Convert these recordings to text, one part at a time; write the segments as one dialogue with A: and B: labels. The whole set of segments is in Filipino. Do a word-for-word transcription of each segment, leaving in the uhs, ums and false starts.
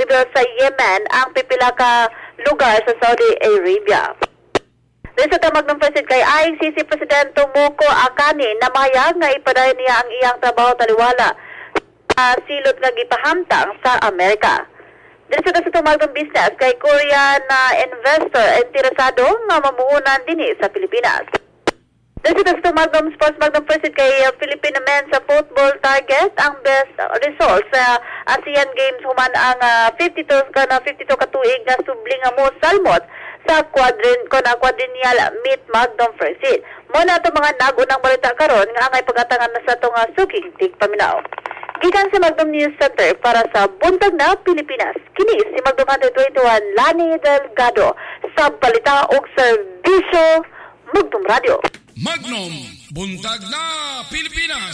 A: pod sa Yemen ang pipila ka lugar sa Saudi Arabia. Dito sa Magnum President kay I C C President Tomoko Akane na mahayag nga ipadayon niya ang iyang trabaho taliwala sa silot nga gipahamtang sa Amerika. Dito sa Tumagdong Business kay Korean uh, investor interesado nga mamuhunan dinhi sa Pilipinas. Dito sa Tumagdong Sports Magnum President kay uh, Philippine men sa football target ang best results sa uh, ASEAN Games human ang uh, fifty-two ka na fifty-two ka tuig na subling nga mo salmot sa quadrin ko na quadrennial meet Magnum President. Muna ito mga nagunang balita karon nga angay pagatangan na sa itong uh, suking tigpaminaw. Gikan sa Magnum News Center para sa Buntag na Pilipinas. Kini si Magnum one twenty-one Lani Delgado sa balita ug serbisyo Magnum Radio.
B: Magnum Buntag na Pilipinas.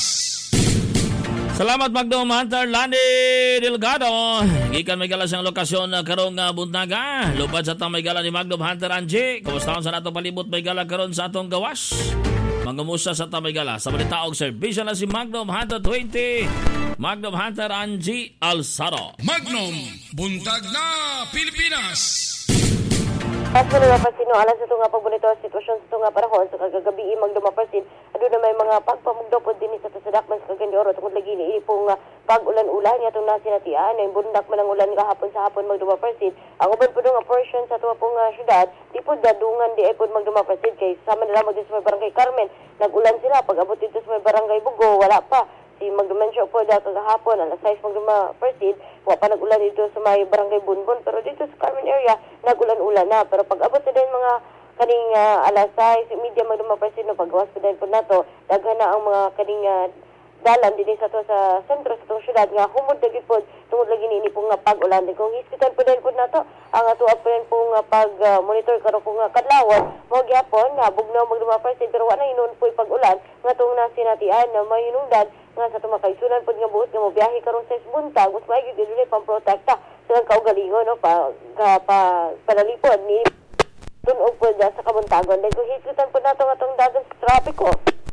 C: Salamat Magnum Hunter Lani Delgado. Gikan may gala siyang lokasyon na karong uh, buntaga. Lupad sa tang may gala ni Magnum Hunter Angie. Kumusta sa natong palibot may gala karon sa atong gawas. Mangamusta sa tamay gala sa balita og serbisyo na si Magnum Hunter twenty Magnum Hunter Angie Alsaro.
B: Magnum Buntag na Pilipinas.
D: As mo na pasino alas sa tunga pagbunito sitwasyon sa tunga panahon sa kagagabi Magnum Pasin adu na may mga pagpamugdopod din sa tasadakman sa Cagayan de Oro tungod lagi ni ipong uh, pag-ulan-ulan niya itong nasinatian ay bundak man ang ulan kahapon sa hapon Magnum Pasin ang uban po nga portion sa tuwa pong uh, syudad di po dadungan di ay po Magnum Pasin kay sama nila mag sa may barangay Carmen nag-ulan sila pag abot dito sa may barangay Bugo wala pa si Magdumensyo po dahil kagahapon alas sais Magduma Persid wala pa nag-ulan dito sa may barangay Bunbon pero dito sa Carmen area nag-ulan-ulan na pero pag abot na din mga kaning uh, alas sais media Magduma Persid no paggawas po dahil po na to daghan na ang mga kaning uh, dalan din sa to sa sentro sa itong syudad nga humod lagi po tungod lagi ni po nga pag-ulan kung hispitan po dahil po na to ang ato po rin po nga pag-monitor uh, karon po nga kadlawon mo gyapon nga bugnaw Magduma Persid pero wala inon po pag-ulan nga tong nasinatian na may hinungdan nga sa tumakaysunan po nga buot nga mobiyahe karon sa buntag mas maigi gyud ni pamprotekta sa kaugalingon no pa ka, pa panalipod ni tunog po sa kabuntagon dahil kung hispitan po nato nga tong dagan sa trapiko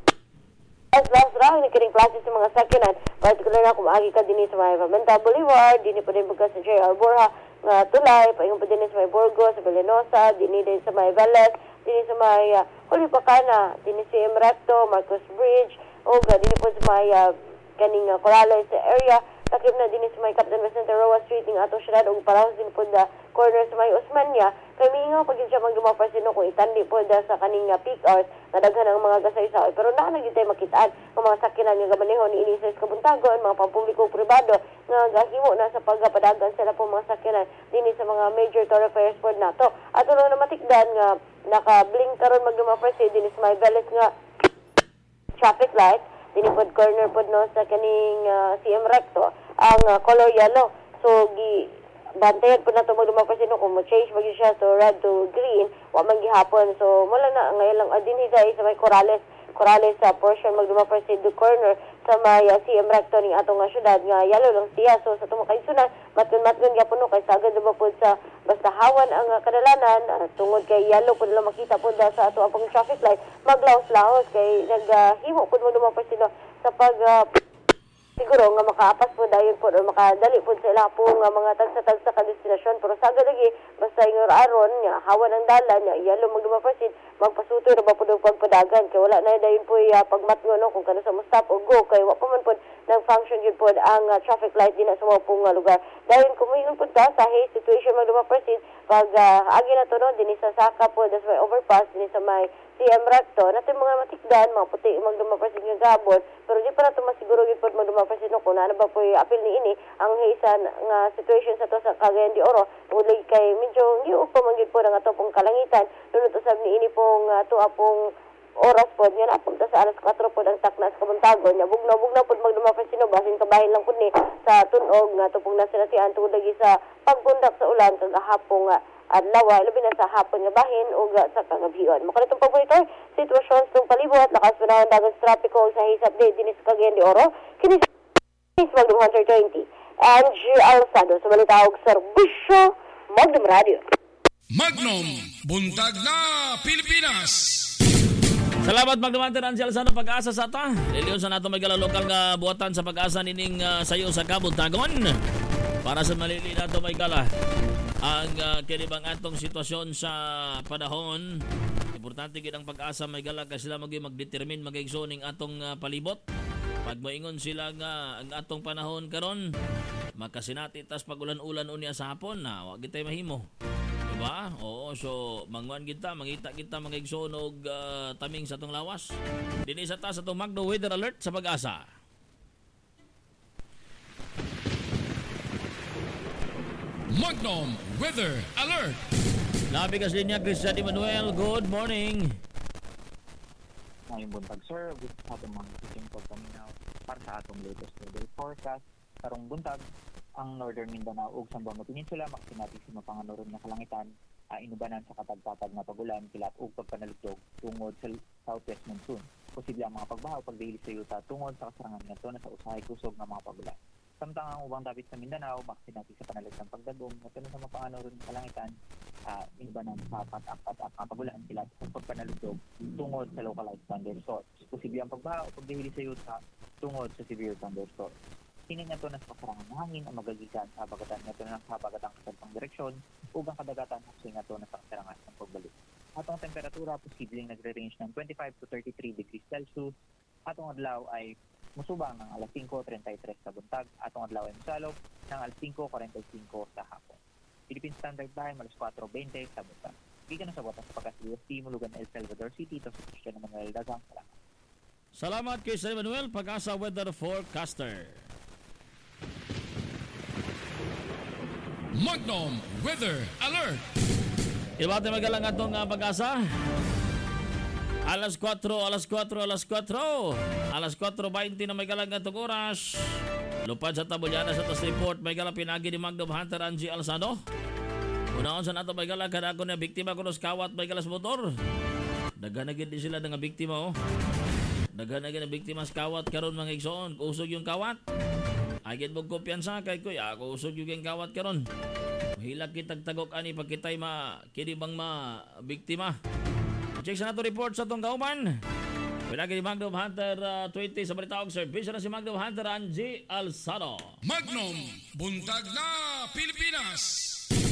D: as last round ni kining klase sa mga sakyanan particular na kung maagi ka din sa may Pamenta Boulevard din po din bukas sa J R Borja nga tulay paingon po din sa may Burgos sa Vilenosa din din sa may Veles din sa may uh, Hulipacana din si M. Recto Marcos Bridge o din po sa may uh, kaning uh, Corrales area takip na din sa may Captain Vicente Roa Street ng atong syudad ug parahos din po da corner sa may Osmania kay mingaw pag siya Magduma Persid kung itandi po da sa kaning uh, peak hours na daghan ang mga gasay-say pero naa na gyud tay makitaan ang mga sakyanan nga gamanehon ni Ilises kabuntagon mga pampubliko pribado nga gahimo na sa pagpadagan sila po mga sakyanan dinhi sa mga major thoroughfares pod nato ato lang na matikdan nga naka-blink karon Magduma Persid dinhi sa may Veles nga traffic light dinhi pod corner pod no sa kaning uh, C M Recto ang uh, color yellow so gi bantayan po na ito Magduma Persid kung ma-change mag siya to red to green wa man gihapon so mula na ngayon lang adin hiday sa may Corrales Corrales sa portion Magduma Persid the corner sa may uh, C M Recto ning atong uh, syudad nga yellow lang siya so sa tumakaysunan matun-matun gyapon no kay sagad ba po sa basta hawan ang uh, kadalanan uh, tungod kay yellow pud lang makita pud sa ato apong traffic light maglaos-laos kay naghimo uh, pud Magduma Persid no, sa pag uh, siguro nga makaapas po dayon po o makadali po sa ila po nga mga tagsa-tagsa ka destinasyon pero sagad lagi basta ingon aron nya hawan ang dalan nya iyalo Magduma Persid magpasutoy ra ba pud og pagpadagan kay wala na dayon po uh, pagmatngo no kung kana sa mo stop o go kay wa pa man pod nang function gyud pod ang uh, traffic light din sa mga pong uh, lugar dayon kumuingon pod ta sa haze situation Magduma Persid pag uh, agi na to no dinhi sa Saka po sa may overpass dinhi sa may C M Recto natin mga matikdan mga puti Magduma Persid nga gabon pero di pa nato masiguro gyud pod Magduma Persid no kung ano ba po apil ni ini ang hisan nga situation sa to sa Cagayan de Oro tungod lagi kay medyo hindi pa man gyud po ang ato pong kalangitan lunod usab ni ini pong ato uh, apong oras pod nga napunta sa alas kwatro pod ang takna sa kabuntagon nya bugnaw-bugnaw pod Magduma Persid no basin kabahin lang pud ni sa tunog nga ato pong nasinatian tungod lagi sa pagpundak sa ulan kagahapon nga adlaw labi na sa hapon nga bahin ug sa kagabion makalitong pagmonitor sitwasyon sa palibot lakas panahon dagan sa trapiko sa hisap day dinhi sa Cagayan de Oro kini Magnum one twenty Angie Alsado sa balita og serbisyo Magnum Radio.
B: Magnum Buntag na Pilipinas.
C: Salamat Magdumante Angie Alsado pag-asa sa ta. Liliyon sa nato may lokal nga buhatan sa pag-asa nining uh, sayo sa kabuntagon. Para sa malili na ito may gala, ang uh, kinibang atong sitwasyon sa panahon, importante gid ang pag-asa may gala kasi sila magi magdetermine magigsoning atong uh, palibot. Pag moingon sila nga ang atong panahon karon, makasinati tas pag ulan-ulan unya sa hapon na wa gid tay mahimo. Diba? Oo, so manguan kita, mangita kita magigsoon og uh, taming sa atong lawas. Dinhi sa ta sa atong Magno Weather Alert sa pag-asa.
B: Magnum Weather Alert.
C: Nabigas linya Cristian Emmanuel, good morning.
E: Ngayong buntag, sir, gusto sa atong mga teaching pagpaminaw para sa atong latest weather forecast. Karong buntag, ang Northern Mindanao ug Zamboanga Peninsula makinati sa mapanganuron na kalangitan, uh, inubanan sa katagtatag na pagulan, kilat ug pagpanalugdog tungod sa southwest monsoon. Posible ang mga pagbaha o pagdihili sa yuta tungod sa kasarangan ngadto na sa usahay kusog ng mga pagulan. Samtang ang ubang dapit sa Mindanao, makinati sa panalagdang pagdagom, ngadto na sa mapanganuron na kalangitan, uh, inubanan sa patak-patak ang pagulan, kilat ug pagpanalugdog tungod sa localized thunderstorms. Posible ang pagbaha o pagdihili sa yuta tungod sa severe thunderstorms. Kini nga ito na sa kasarangan ng hangin ang magagikan sa habagatan nga ito na sa habagatang kasadpang direksyon ug ang kadagatan hapsay nga ito na sa kasarangan ng pagbalik. Atong temperatura posibleng nagre-range ng twenty-five to thirty-three degrees Celsius. Atong adlaw ay musubang ng alas five thirty-three sa buntag. Atong adlaw ay musalog ng alas five forty-five sa hapon. Philippine Standard Time alas four twenty sa buntag. Gikan na sa butas sa pagka-U S T Mulugan, El Salvador City. Ito sa Cristian Emmanuel Dagang. Salamat.
C: Salamat kay Sir Emmanuel, pag-asa weather forecaster.
B: Magnum Weather Alert.
C: Ibate magalang atong uh, pag-asa. Alas four, alas four, alas four. Alas four twenty na may galang atong oras. Lupad sa Tabulyana sa Tos Report, may galang pinagi ni Magnum Hunter Angie Alsado. Unaon sa nato may galang kada ako na biktima ko nos kawat may galas motor. Daghan na gid sila nga biktima oh. Daghan na gid na biktima sa kawat karon mga igsoon, usog yung kawat. Agad mo kumpiyansa kay kuya, ako usog yung kawat karon. Hilag kitag tagok ani pag kitay ma kinibang ma biktima. Check sa nato report sa tong kauban. Pinagi ni Magnum Hunter uh, twenty sa balitaog service na si Magnum Hunter Angie Alsado.
B: Magnum Buntag na Pilipinas.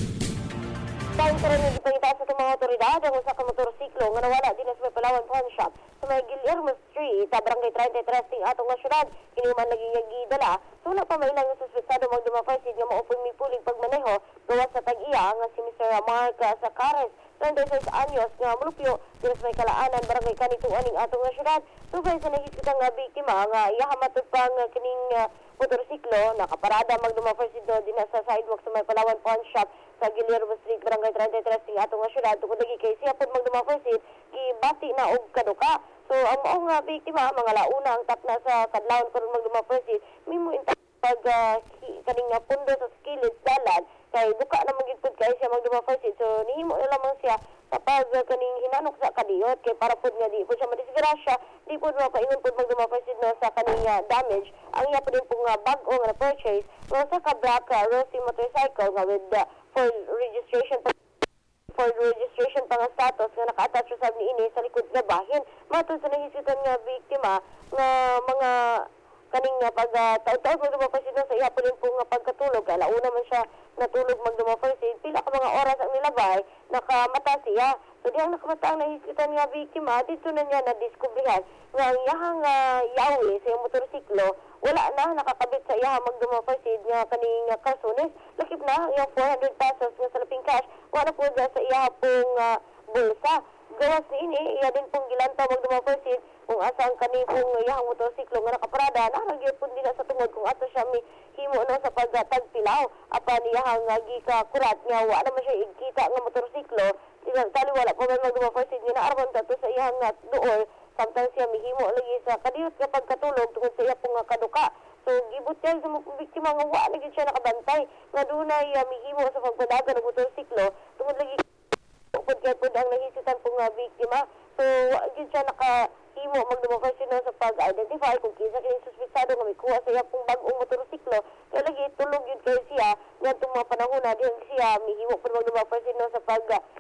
D: Tayo karon nga gipangita sa itong mga otoridad ang usa ka motorsiklo nga nawala din sa may Palawan Pawn Shop sa may Guillermo Street, sa Barangay thirty-three ting atong nga syudad. Kini man lagi nga gidala. So wala pa mailang nga suspetsado magdumafarsid nga maupong mipulig pagmaneho gawas sa tag-iya nga si Mister Mark Sacares, thirty-six anyos nga mulupyo din sa may Kalaanan, Barangay Kanituan ning atong nga syudad. Sugay sa nahiskitang nga biktima nga iya matod pang kining uh, motorsiklo nakaparada magdumafarsid no din sa sidewalk sa may Palawan Pawn Shop sa Guillermo Street, Barangay thirty-three ting atong nga syudad. Tungod lagi kay siya pud magdumafarsid gibati na og kaduka. So ang mao nga biktima mga launa ang takna sa kadlawon karon magdumafarsid mimo intag pag uh, kaning nga pundo sa skillet dalan kay duka na magigpud kay siya magdumafarsid. So nihimo na lamang siya kapag uh, kaning hinanok sa kadiyot kay para pud nga di pud siya madisgrasya, di pud makaingon pud magdumafarsid no sa kaning uh, damage. Ang iya pud pong uh, bag-o nga purchase no sa ka black uh, Rossi motorcycle nga with uh, for registration for registration pa nga status nga naka-attach sa ni ini sa likod nga bahin. Matod sa nahisitan nga biktima nga mga kaning nga pag uh, taon-taon magdumafarsid sa iya po po nga pagkatulog. Alauna man siya natulog magdumafarsid. Pila ka mga oras ang nilabay, nakamata siya. So diyang nakamata ang nahisitan nga biktima, dito na niya na-discoveryhan nga ang iyahang uh, yawi sa iyang motorsiklo wala na nakakabit sa iyahang magdumafarsid nga kaning uh, karsones. Lakip na ang iyang four hundred pesos nga sa laping cash wala po dyan sa iyahang pong uh, bulsa. Gawas ni ini, iya din pong gilantaw magdumafarsid kung asa ang kaning pong iyahang motorsiklo nga nakaparada. Naragyan po din sa tungod kung ato siya may himo no sa pagtagpilaw. Apan iyahang uh, gika kurat nga wala naman siya igkita nga motorsiklo. Tali wala po man magdumafarsid nga naaraman tato sa iyahang uh, duol. Samtang siya mihimo lagi sa kadiyot nga pagkatulog tungod sa iya pong uh, kaduka. So gibot siya sa mga biktima nga wala lagi siya nakabantay nga dunay uh, mihimo sa pagpadagan ng motorsiklo tungod lagi pud kay pud ang nahisitan pong uh, biktima. So gid siya nakahimo magdumafarsid no sa pag-identify kung kinsa kini suspetsado nga may kuha sa iya pong bag-ong motorsiklo. Kaya lagi tulog yun kay siya nga itong mga panahon na diyan siya mihimo pud magdumafarsid no sa pag uh,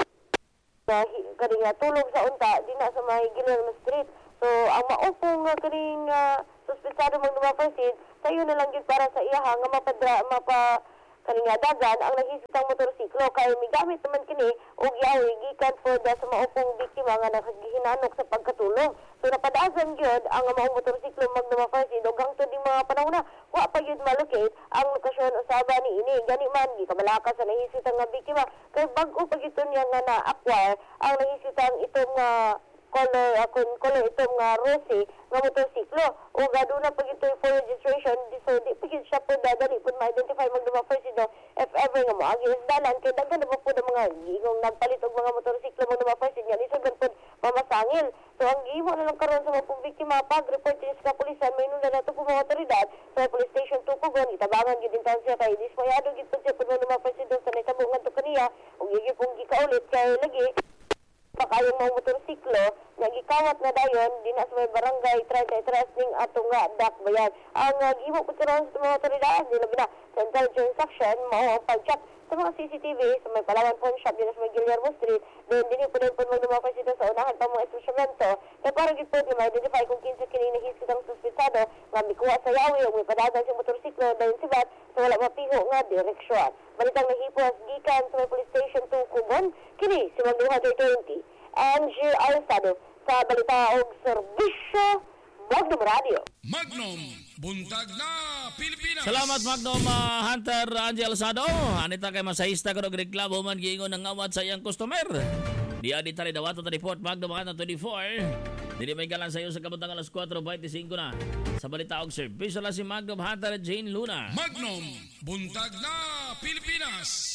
D: kaning uh, tulog sa unta di na sa may Guillermo Street. So ang maupong uh, kaning uh, suspetsado magdumafarsid sayo na lang yun para sa iya nga mapadra mapa kaning dagan ang nahisitang motorsiklo kay migamit naman kini og yawi gikan for the sa maupong biktima nga nakagihinanok sa pagkatulog. So napadagan gyud ang maong motorsiklo magdumafarsid og hangtod ding mga panahon na wa pa gyud malocate ang lokasyon usaba ni ini. Gani man gikamalakas sa nahisitang nga biktima kay bag-o pa gyud niya nga na-acquire ang nahisitang itong uh, color akon color itong uh, rosy nga motorsiklo o gaduna pag ito for registration so di pagid siya po dadali pud ma-identify magdumafer sido if ever nga mo agi isdalan kay daghan na po ang mga gingong nagpalit og mga motorsiklo magdumafer sido ni sugan pud mamasangil. So ang gihimo na lang karon sa mga biktima pag-report din sa kapulisan may nuna nato po mga otoridad sa police station Tukugon itabangan gyud din siya kay dismayado gyud pud siya pud magdumafer sido sa nahitabo ngadto kaniya ug igi pong gikaulit kay lagi pakayong mga motorsiklo nga gikawat na dayon dinas may barangay thirty-three ning atong nga dakbayan. Ang uh, gihimo pud karon sa mga otoridad dili na sa intelligence section mao ang pag-check sa mga C C T V sa may Palawan Pawn Shop dinas may Guillermo Street then dinhi pud pud magdumakas dito sa unahan pa mga establishmento kay para gid pud ma-identify kung kinsa kini nahisik ang suspetsado nga mikuha sa yawi ug may padagan sa motorsiklo dayon sibat sa wala mapiho nga direksyon. Balitang nahipos gikan sa may police station Tukugon kini si Magduha twenty Angie Alsado sa balita og serbisyo Magnum Radio.
B: Magnum, buntag na Pilipinas.
C: Salamat Magnum uh, Hunter Angie Alsado. Anita kay masahista ko reklamo man giingon ng awat sa iyang customer. Di adi tari dawato ta report Magnum Hunter twenty-four. Dili may galan sa iyo sa kabutang alas four twenty-five na. Sa balita og serbisyo la si Magnum Hunter Jane Luna.
B: Magnum, buntag na Pilipinas.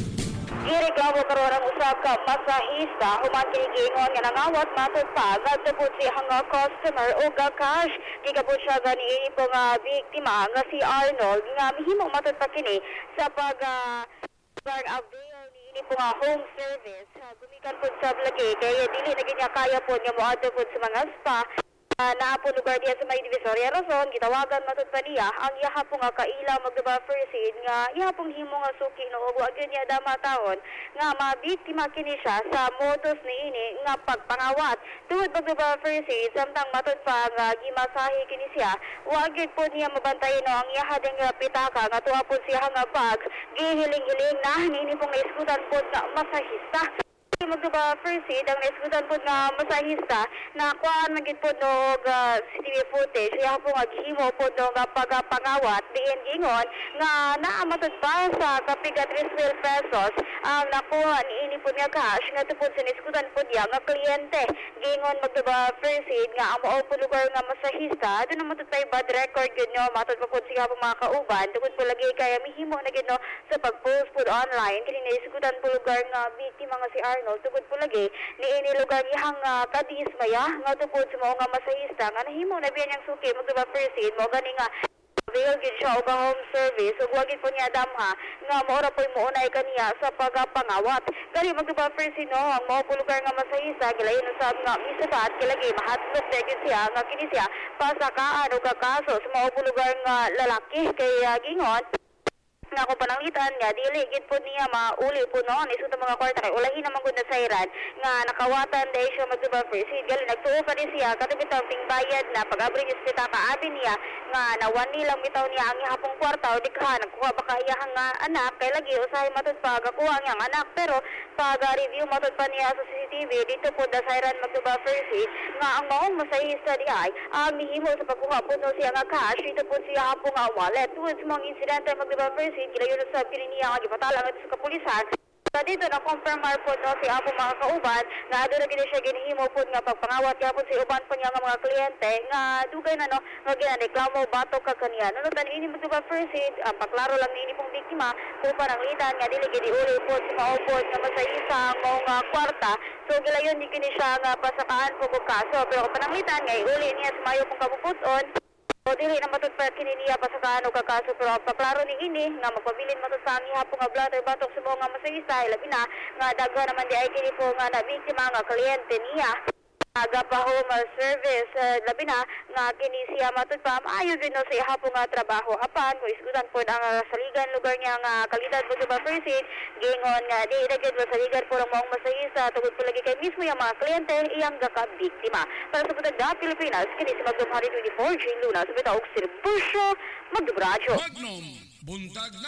A: Gireklamo karon ang usa ka masahista human kini giingon nga nangawat matud pa gadtupod si hanga customer o ga cash gigabot siya gani po nga biktima nga si Arnold nga mihimo matud pa kini sa pag uh, pag avail ni ini po nga home service uh, gumikan pud sa lagi kaya dili na ginya kaya po nga moadto pud sa mga spa. Uh, Naapo lugar diya sa may Divisoria Rason, gitawagan matud pa niya ang iyaha po nga kaila magdaba first aid nga iyaha pong himo nga suki no og wa gyud niya dama taon nga mabiktima kini siya sa modus ni ini nga pagpangawat tungod magdaba first aid samtang matud pa nga gimasahe kini siya wa gyud po niya mabantayan no ang iyaha ding pitaka nga tuwa po siya nga bag gihiling-hiling na nini pong naiskutan po nga masahista. Magduba first aid ang naiskutan po nga masahista na kuhaan magit po no uh, C C T V footage siya po nga gihimo po no nga pagpangawat diin gingon nga naamatod pa sa kapiga three mil pesos ang nakuha ni ini po niya cash nga tupod sa naiskutan po niya nga kliyente gingon magduba first aid nga ang mao po lugar nga masahista doon naman tayo bad record yun nyo matod pa po siya po mga kauban tugod po lagi kaya mihimo na gino sa pag-post po online kini naiskutan po lugar nga biktima nga si Arnold tugod po lagi ni ini lugar ihang uh, kadismaya nga tupod sa mga nga masahista nga nahimo na biyan yang suki magduba first aid mo gani nga avail gid siya og home service ug wagid po niya damha nga maora po mounay kaniya sa pagpangawat kani magduba first aid no ang mao po lugar nga masahista gilayon sa nga misabat kilagi mahatlok dagit siya nga kini siya pasakaan og kaso sa mao po lugar nga lalaki kay uh, gingon nga kung pananglitan niya, dili gid po niya mauli po noon iso mga kwarta kay ulahin naman gud na sayran nga nakawatan dahil siya magduba first aid gali nagtuo pa din siya katubit ang bayad na pag-abri niya sa pitaka abi niya nga nawan nilang bitaw niya ang ihapong kwarta o dikha nagkuha baka iyahang nga anak kay lagi usahay matud pa gakuha niyang anak pero pag uh, review matud pa niya sa C C T V dito po da sayran magduba first aid nga ang maong masahista di ay ang mihimo sa pagkuha po no siya nga cash dito po siya hapong nga wallet tuwid sa mga insidente magduba first aid gilayon sa pininiya nga gipatala nga sa kapulisan sa dito na confirmar po no si apo mga kauban nga adto na gid siya ginhimo po nga pagpangawat gyapon si uban po niya nga mga kliyente nga dugay na no nga ginareklamo batok ka kaniya no tan ini mo ba first aid uh, paklaro lang ni ini pong biktima kung pananglitan nga dili gid uli po si maupod nga masayisa ang mga kwarta so gilayon di kini siya nga pasakaan po ko kaso pero kung pananglitan nga uli niya sa mayo pong kabuputon o dili na matud pa kini niya pasakaan o kakaso pero paklaro ni ini nga magpabilin matud sa ang ihapong nga blatter batok sa mga masahista labi na nga daghan naman di ay kini po nga na biktima nga kliyente niya aga pa home service uh, labi na nga kini siya matud pa maayo din no sa ihapong nga trabaho apan kung isgutan po ang uh, saligan lugar niya nga kalidad mo sa first aid gingon nga di dagit mo saligan po ang mga masahista tugod po lagi kay mismo yung mga kliyente iyang gakabiktima para sa Buntag na Pilipinas kini si Magnum Hunter twenty-four Jane Luna sa bitaog serbisyo Magnum Radio.
B: Magnum, buntag na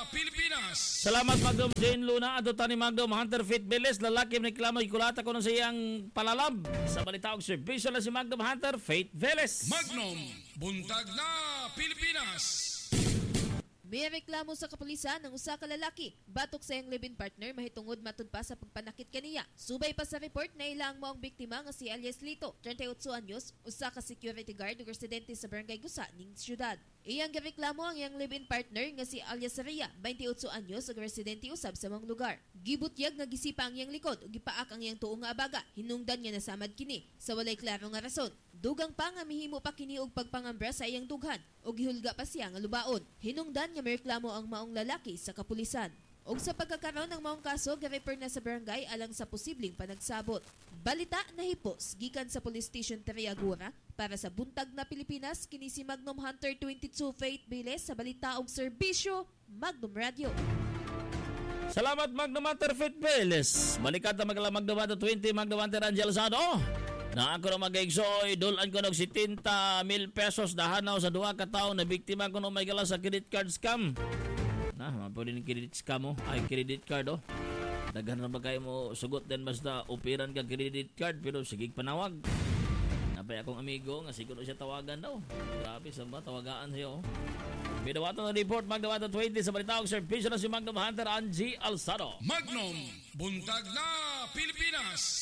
B: Pilipinas.
C: Salamat Magdom Jane Luna ato tani Magdom Hunter Fit Beles lalaki ni reklamo ikulata ko ng siyang palalab sa balita og serbisyo na si Magdom Hunter Faith Veles.
B: Magnum, buntag na Pilipinas.
F: May reklamo sa kapulisan ng usa ka lalaki. Batok sa iyang live-in partner mahitungod matud pa sa pagpanakit kaniya. Subay pa sa report na ilang maong biktima nga si Alias Lito, thirty-eight anyos, usa ka security guard ug residente sa Barangay Gusa ning siyudad. Iyang gireklamo ang iyang live-in partner nga si Alias Saria, twenty-eight anyos ug residente usab sa mong lugar. Gibutyag nga gisipa ang iyang likod ug gipaak ang iyang tuo nga abaga. Hinungdan nga nasamad kini sa walay klaro nga rason. Dugang pa nga mihimo pa kini og pagpangambra sa iyang dughan ug gihulga pa siya nga lubaon. Hinungdan nga mereklamo ang maong lalaki sa kapulisan. Og sa pagkakaroon ng maong kaso, ga-refer na sa barangay alang sa posibleng panagsabot. Balita na hipos gikan sa Police Station Triagura para sa Buntag na Pilipinas, kini si Magnum Hunter twenty-two Faith Beles sa balita og serbisyo Magnum Radio.
C: Salamat Magnum Hunter Faith Beles. Balikat na magala Magnum Hunter twenty Magnum Hunter Angel Sado. Na ako na mag-igsoy, dulan ko ng seventy mil pesos dahanaw sa duha ka tawo na biktima ko ng may gala sa credit card scam. Na, mapuli ng credit scam mo. Ay, credit card oh. Daghan na ba kayo mo sugot din basta operan ka credit card pero sigig panawag. Napay akong amigo nga siguro siya tawagan daw. Grabe sa ba, tawagaan siya oh. Binawato ng report, Magnum Hunter twenty sa balita og serbisyo na si Magnum Hunter Angie Alzado.
B: Magnum, buntag na Pilipinas.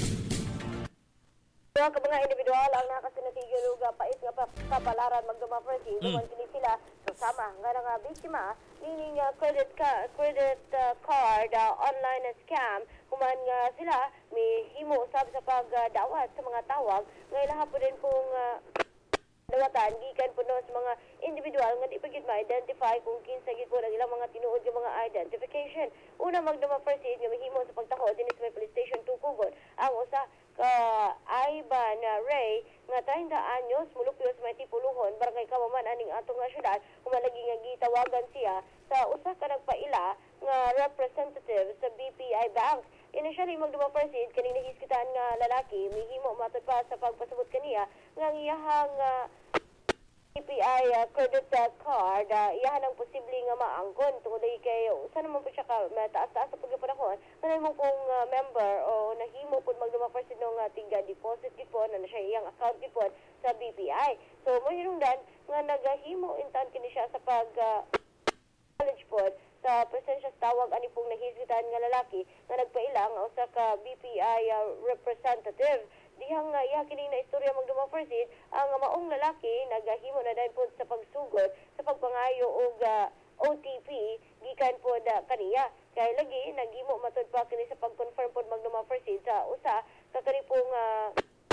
D: Mga ka mga individual ang nakasinatigil ug pait nga kapalaran magduma first duman kini sila kasama nga nga biktima meaning uh, credit ka, credit uh, card uh, online scam human nga sila may himo sab sa pagdawat sa mga tawag nga ilaha po din kung uh, dawatan gikan po no sa mga individual nga di pa gid ma-identify kung kinsa gid po ang ilang mga tinuod nga mga identification. Una magduma first nga mahimo sa pagtako dinhi sa police station two Kugon ang usa ka Ivan uh, Ray nga thirty anyos mulupyo sa may Tipuluhon barangay Kamaman aning atong nga syudad humalagi nga gitawagan siya sa usa ka nagpaila nga representative sa B P I Bank. Initially magduma first kaning nahiskitan nga lalaki mihimo matud pa sa pagpasabot kaniya nga iyahang uh, B P I uh, credit uh, card uh, iyahan ang posible nga maangkon tungod kay usa naman po siya ka mataas-taas sa pagpanahon kanay mo pong uh, member o nahimo pud magduma first nung uh, tiga deposit gipon na siya iyang account gipon sa B P I. So mahirungdan nga nagahimo intan kini siya sa pag uh, college pod sa presensya sa tawag ani pong nahisitan nga lalaki nga nagpailang usa ka B P I uh, representative. Dihang uh, iya kining na istorya magduma first ang uh, maong lalaki nagahimo na dahil po sa pagsugod sa pagpangayo og uh, O T P gikan po da kaniya kay lagi naghimo matud pa kini sa pag-confirm pod magduma first sa usa ka kani pong uh,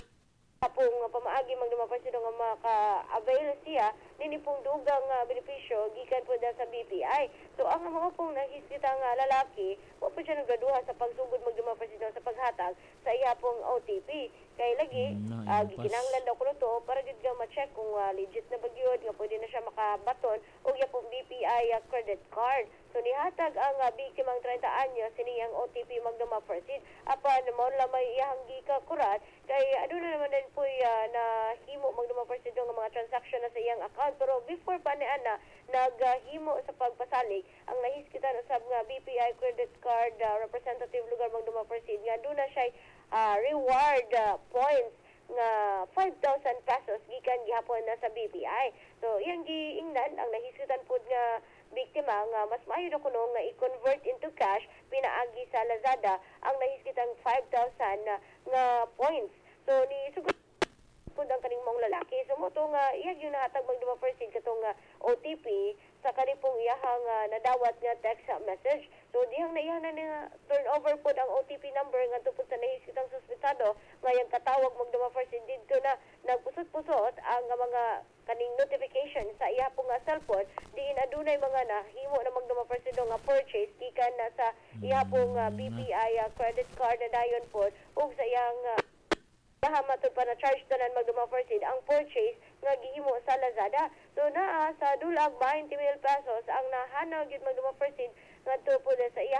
D: apong pamaagi magduma first nga maka-avail siya nini pong dugang uh, benepisyo gikan po da sa B P I. So ang mga pong nahisita nga lalaki wa po siya nagaduha sa pagsugod magduma first sa paghatag sa iya pong O T P kay lagi
C: mm,
D: uh, gikinanglan daw kuno to para gid nga ma-check kung uh, legit na bagyod nga pwede na siya makabaton og iya pong B P I uh, credit card. So nihatag ang uh, biktimang thirty anyos siniyang O T P magduma first apan mo lamay iyang gikakurat kay aduna naman din po uh, na himo magduma first nga mga transaction na sa iyang account pero before pa ni ana naghimo uh, sa pagpasalig ang nahiskitan usab nga B P I credit card uh, representative lugar magduma first nga duna siya uh, reward uh, points nga five thousand pesos gikan gihapon na sa B P I. So iyang giingnan ang nahiskitan pud nga biktima nga mas maayo na kuno nga i-convert into cash pinaagi sa Lazada ang nahiskitang five thousand uh, nga points. So ni sugod pud ang kaning mong lalaki. So mo to nga iyag yung nahatag magduma first katong uh, O T P sa kani pong iyahang uh, nadawat nga text message. So dihang naiyahan na nga turnover pud ang O T P number nga tupod sa nahiskitang suspetsado nga yung katawag magduma first didto na nagpusot-pusot ang uh, mga kaning notification sa iya pong nga cellphone diin adunay mga nahimo na magduma first nga purchase gikan na sa iya pong uh, B P I uh, credit card na dayon po ug sa iyang uh, mahamatod pa na charge tanan magduma first ang purchase nga gihimo sa Lazada. So naa sa dulag twenty mil pesos ang nahanaw gid magduma first nga tupo sa iya or iya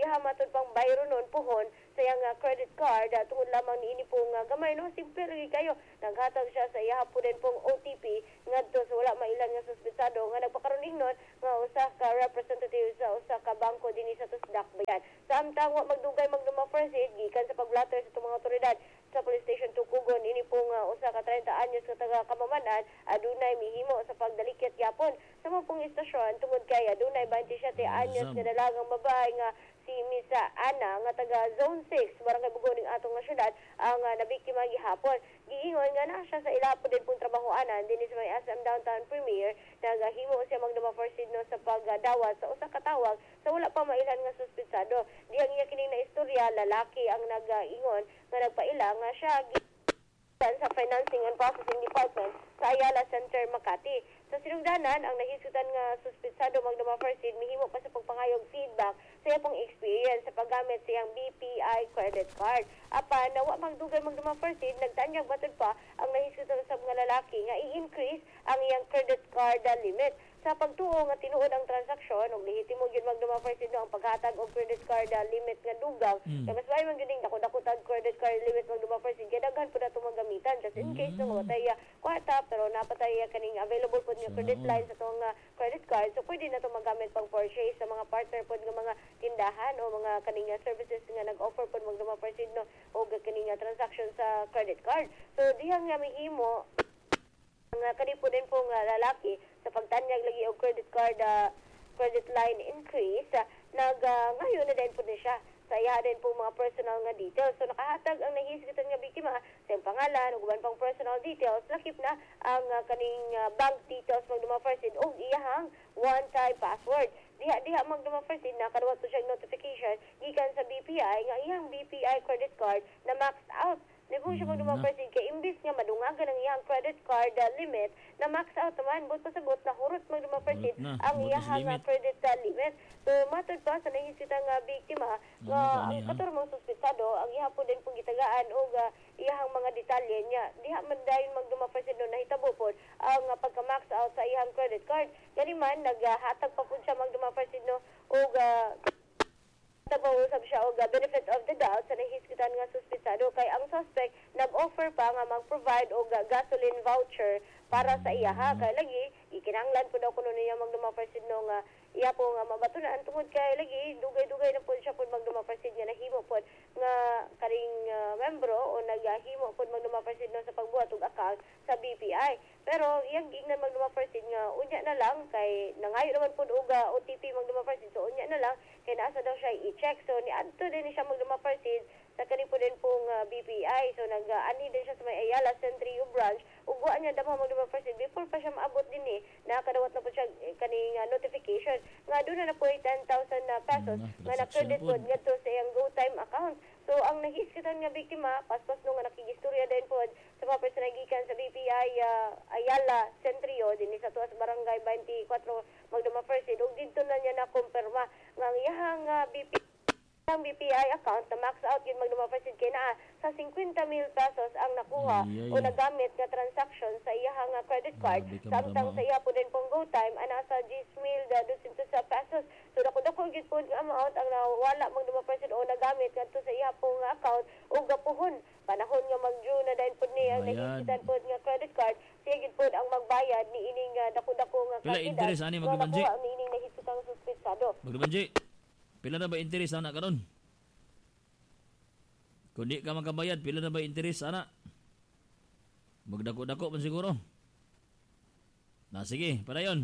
D: iya matod pang bayro noon puhon sa iyang uh, credit card uh, tungod lamang niini pong uh, gamay no simple lagi kayo naghatag siya sa iya po din pong O T P ngadto sa wala mailan nga suspetsado nga nagpakaron ingnon nga usa ka representative sa usa ka bangko dinhi sa Tusdak bayan samtang wa magdugay magduma first aid gikan sa pagblatter sa mga otoridad sa Police Station Tukugon ini pong uh, usa ka thirty anyos ka taga Kamamanan adunay mihimo sa pagdalikit yapon sa mga pong istasyon tungod kay adunay twenty-seven anyos ka dalagang babae nga si Miss Ana nga taga Zone six barangay Bugoning atong nga syudad ang uh, nabiktima gihapon giingon nga na siya sa ilapo din pong trabahoanan dinhi sa may S M Downtown Premier nagahimo siya magduma first aid no sa pagdawat sa usa ka tawag sa wala pa mailan nga suspetsado diyang iya kining na istorya lalaki ang nagaingon nga nagpaila nga siya sa Financing and Processing Department sa Ayala Center, Makati. Sa sinugdanan, ang nahisutan nga suspetsado magduma first aid, mihimo pa sa pagpangayog feedback sa iyang experience sa paggamit sa iyang B P I credit card. Apan, nawa magdugay magduma first aid, nagtanyag batod pa ang nahisutan sa mga lalaki nga i-increase ang iyang credit card limit. Sa pagtuo nga tinuod ang transaksyon ug lehitimo gyud magduma first aid no ang paghatag og credit card limit nga dugang mm. kay mas may man gyud dako-dako tag credit card limit magduma first aid kay daghan pud ato magamitan just in case mm. no matay kwarta pero napatay kaning available pud nga credit line sa tong uh, credit card so pwede na to magamit pang purchase sa mga partner pud nga mga tindahan o mga kaning services nga nag-offer pud magduma first aid no og kaning transaction sa credit card so dihang nga mihimo nga kani po din pong uh, lalaki sa pagtanyag lagi og credit card uh, credit line increase uh, nag uh, ngayon na din po din siya sa iya din po mga personal nga details so nakahatag ang nahisgitan nga biktima sa iyang pangalan ug uban pang personal details lakip na ang uh, kaning uh, bank details magduma first aid og iyahang one time password diha diha magduma first aid nakadawat to siya notification gikan sa B P I nga iyang B P I credit card na maxed out Nagkung siya magduma first aid kay imbis nga madungagan ang iyang credit card uh, limit na max out naman but pasagot na hurot magduma first aid ang iyang uh, credit uh, limit. So matod pa sa nahisita nga biktima nga ang katurmong suspetsado ang iha po din pong gitagaan o uh, iyang mga detalye niya. Diha man dayon magduma first aid no nahitabo po ang uh, pagka-max out sa iyang credit card. Gani man naghatag pa po siya magduma first aid no o uh, nagpausap siya og benefit of the doubt sa nahisgitan nga suspetsado kay ang suspect nag-offer pa nga mag-provide og gasoline voucher para sa iya ha kay lagi ikinahanglan po daw kuno niya magduma first aid no nga iya po nga mabatunan tungod kay lagi dugay-dugay na po siya po magduma first aid nga nahimo po nga karing uh, membro o naghimo po magduma first aid no sa pagbuhat og account sa B P I pero iyang giingnan magduma first aid nga unya na lang kay nangayo naman po og uh, O T P magduma first aid so unya na lang kay naasa daw siya i-check so ni adto din siya magduma first aid sa kani po din pong uh, B P I so nag-ani uh, din siya sa may Ayala Centrio branch ug wa niya daw magduma first aid before pa siya maabot din eh nakadawat na po siya eh, kaning uh, notification nga doon na na po ten thousand uh, pesos mm, nga na-credit po ngadto sa iyang GoTime account so ang nahisgitan nga biktima paspas no nga nakigistorya din po sa mga personagikan sa B P I uh, Ayala Centrio din sa tuwas barangay twenty-four magduma first aid ug didto na niya na kumpirma nga ang iyang uh, B P I ang B P I account na max out yun magduma first aid kay naa sa fifty mil pesos ang nakuha ay, ay, ay. o nagamit nga transaction sa iyang uh, credit card samtang sa iya po din pong GoTime ana sa ten mil sa pesos so dako-dako gid po nga amount ang nawala magduma first aid o nagamit ngadto sa iya pong account ug gapuhon panahon nga mag-due na din po ni ang nahisitan po nga credit card siya gid po ang magbayad ni ining uh, dako-dako nga
C: kantidad pila interest ani magdumanji
D: ni ining nahisitang suspetsado
C: magdumanji pila na ba interes anak karon? Kung di ka makabayad, pila na ba interes anak? Magdako-dako man siguro. Na sige, para yun.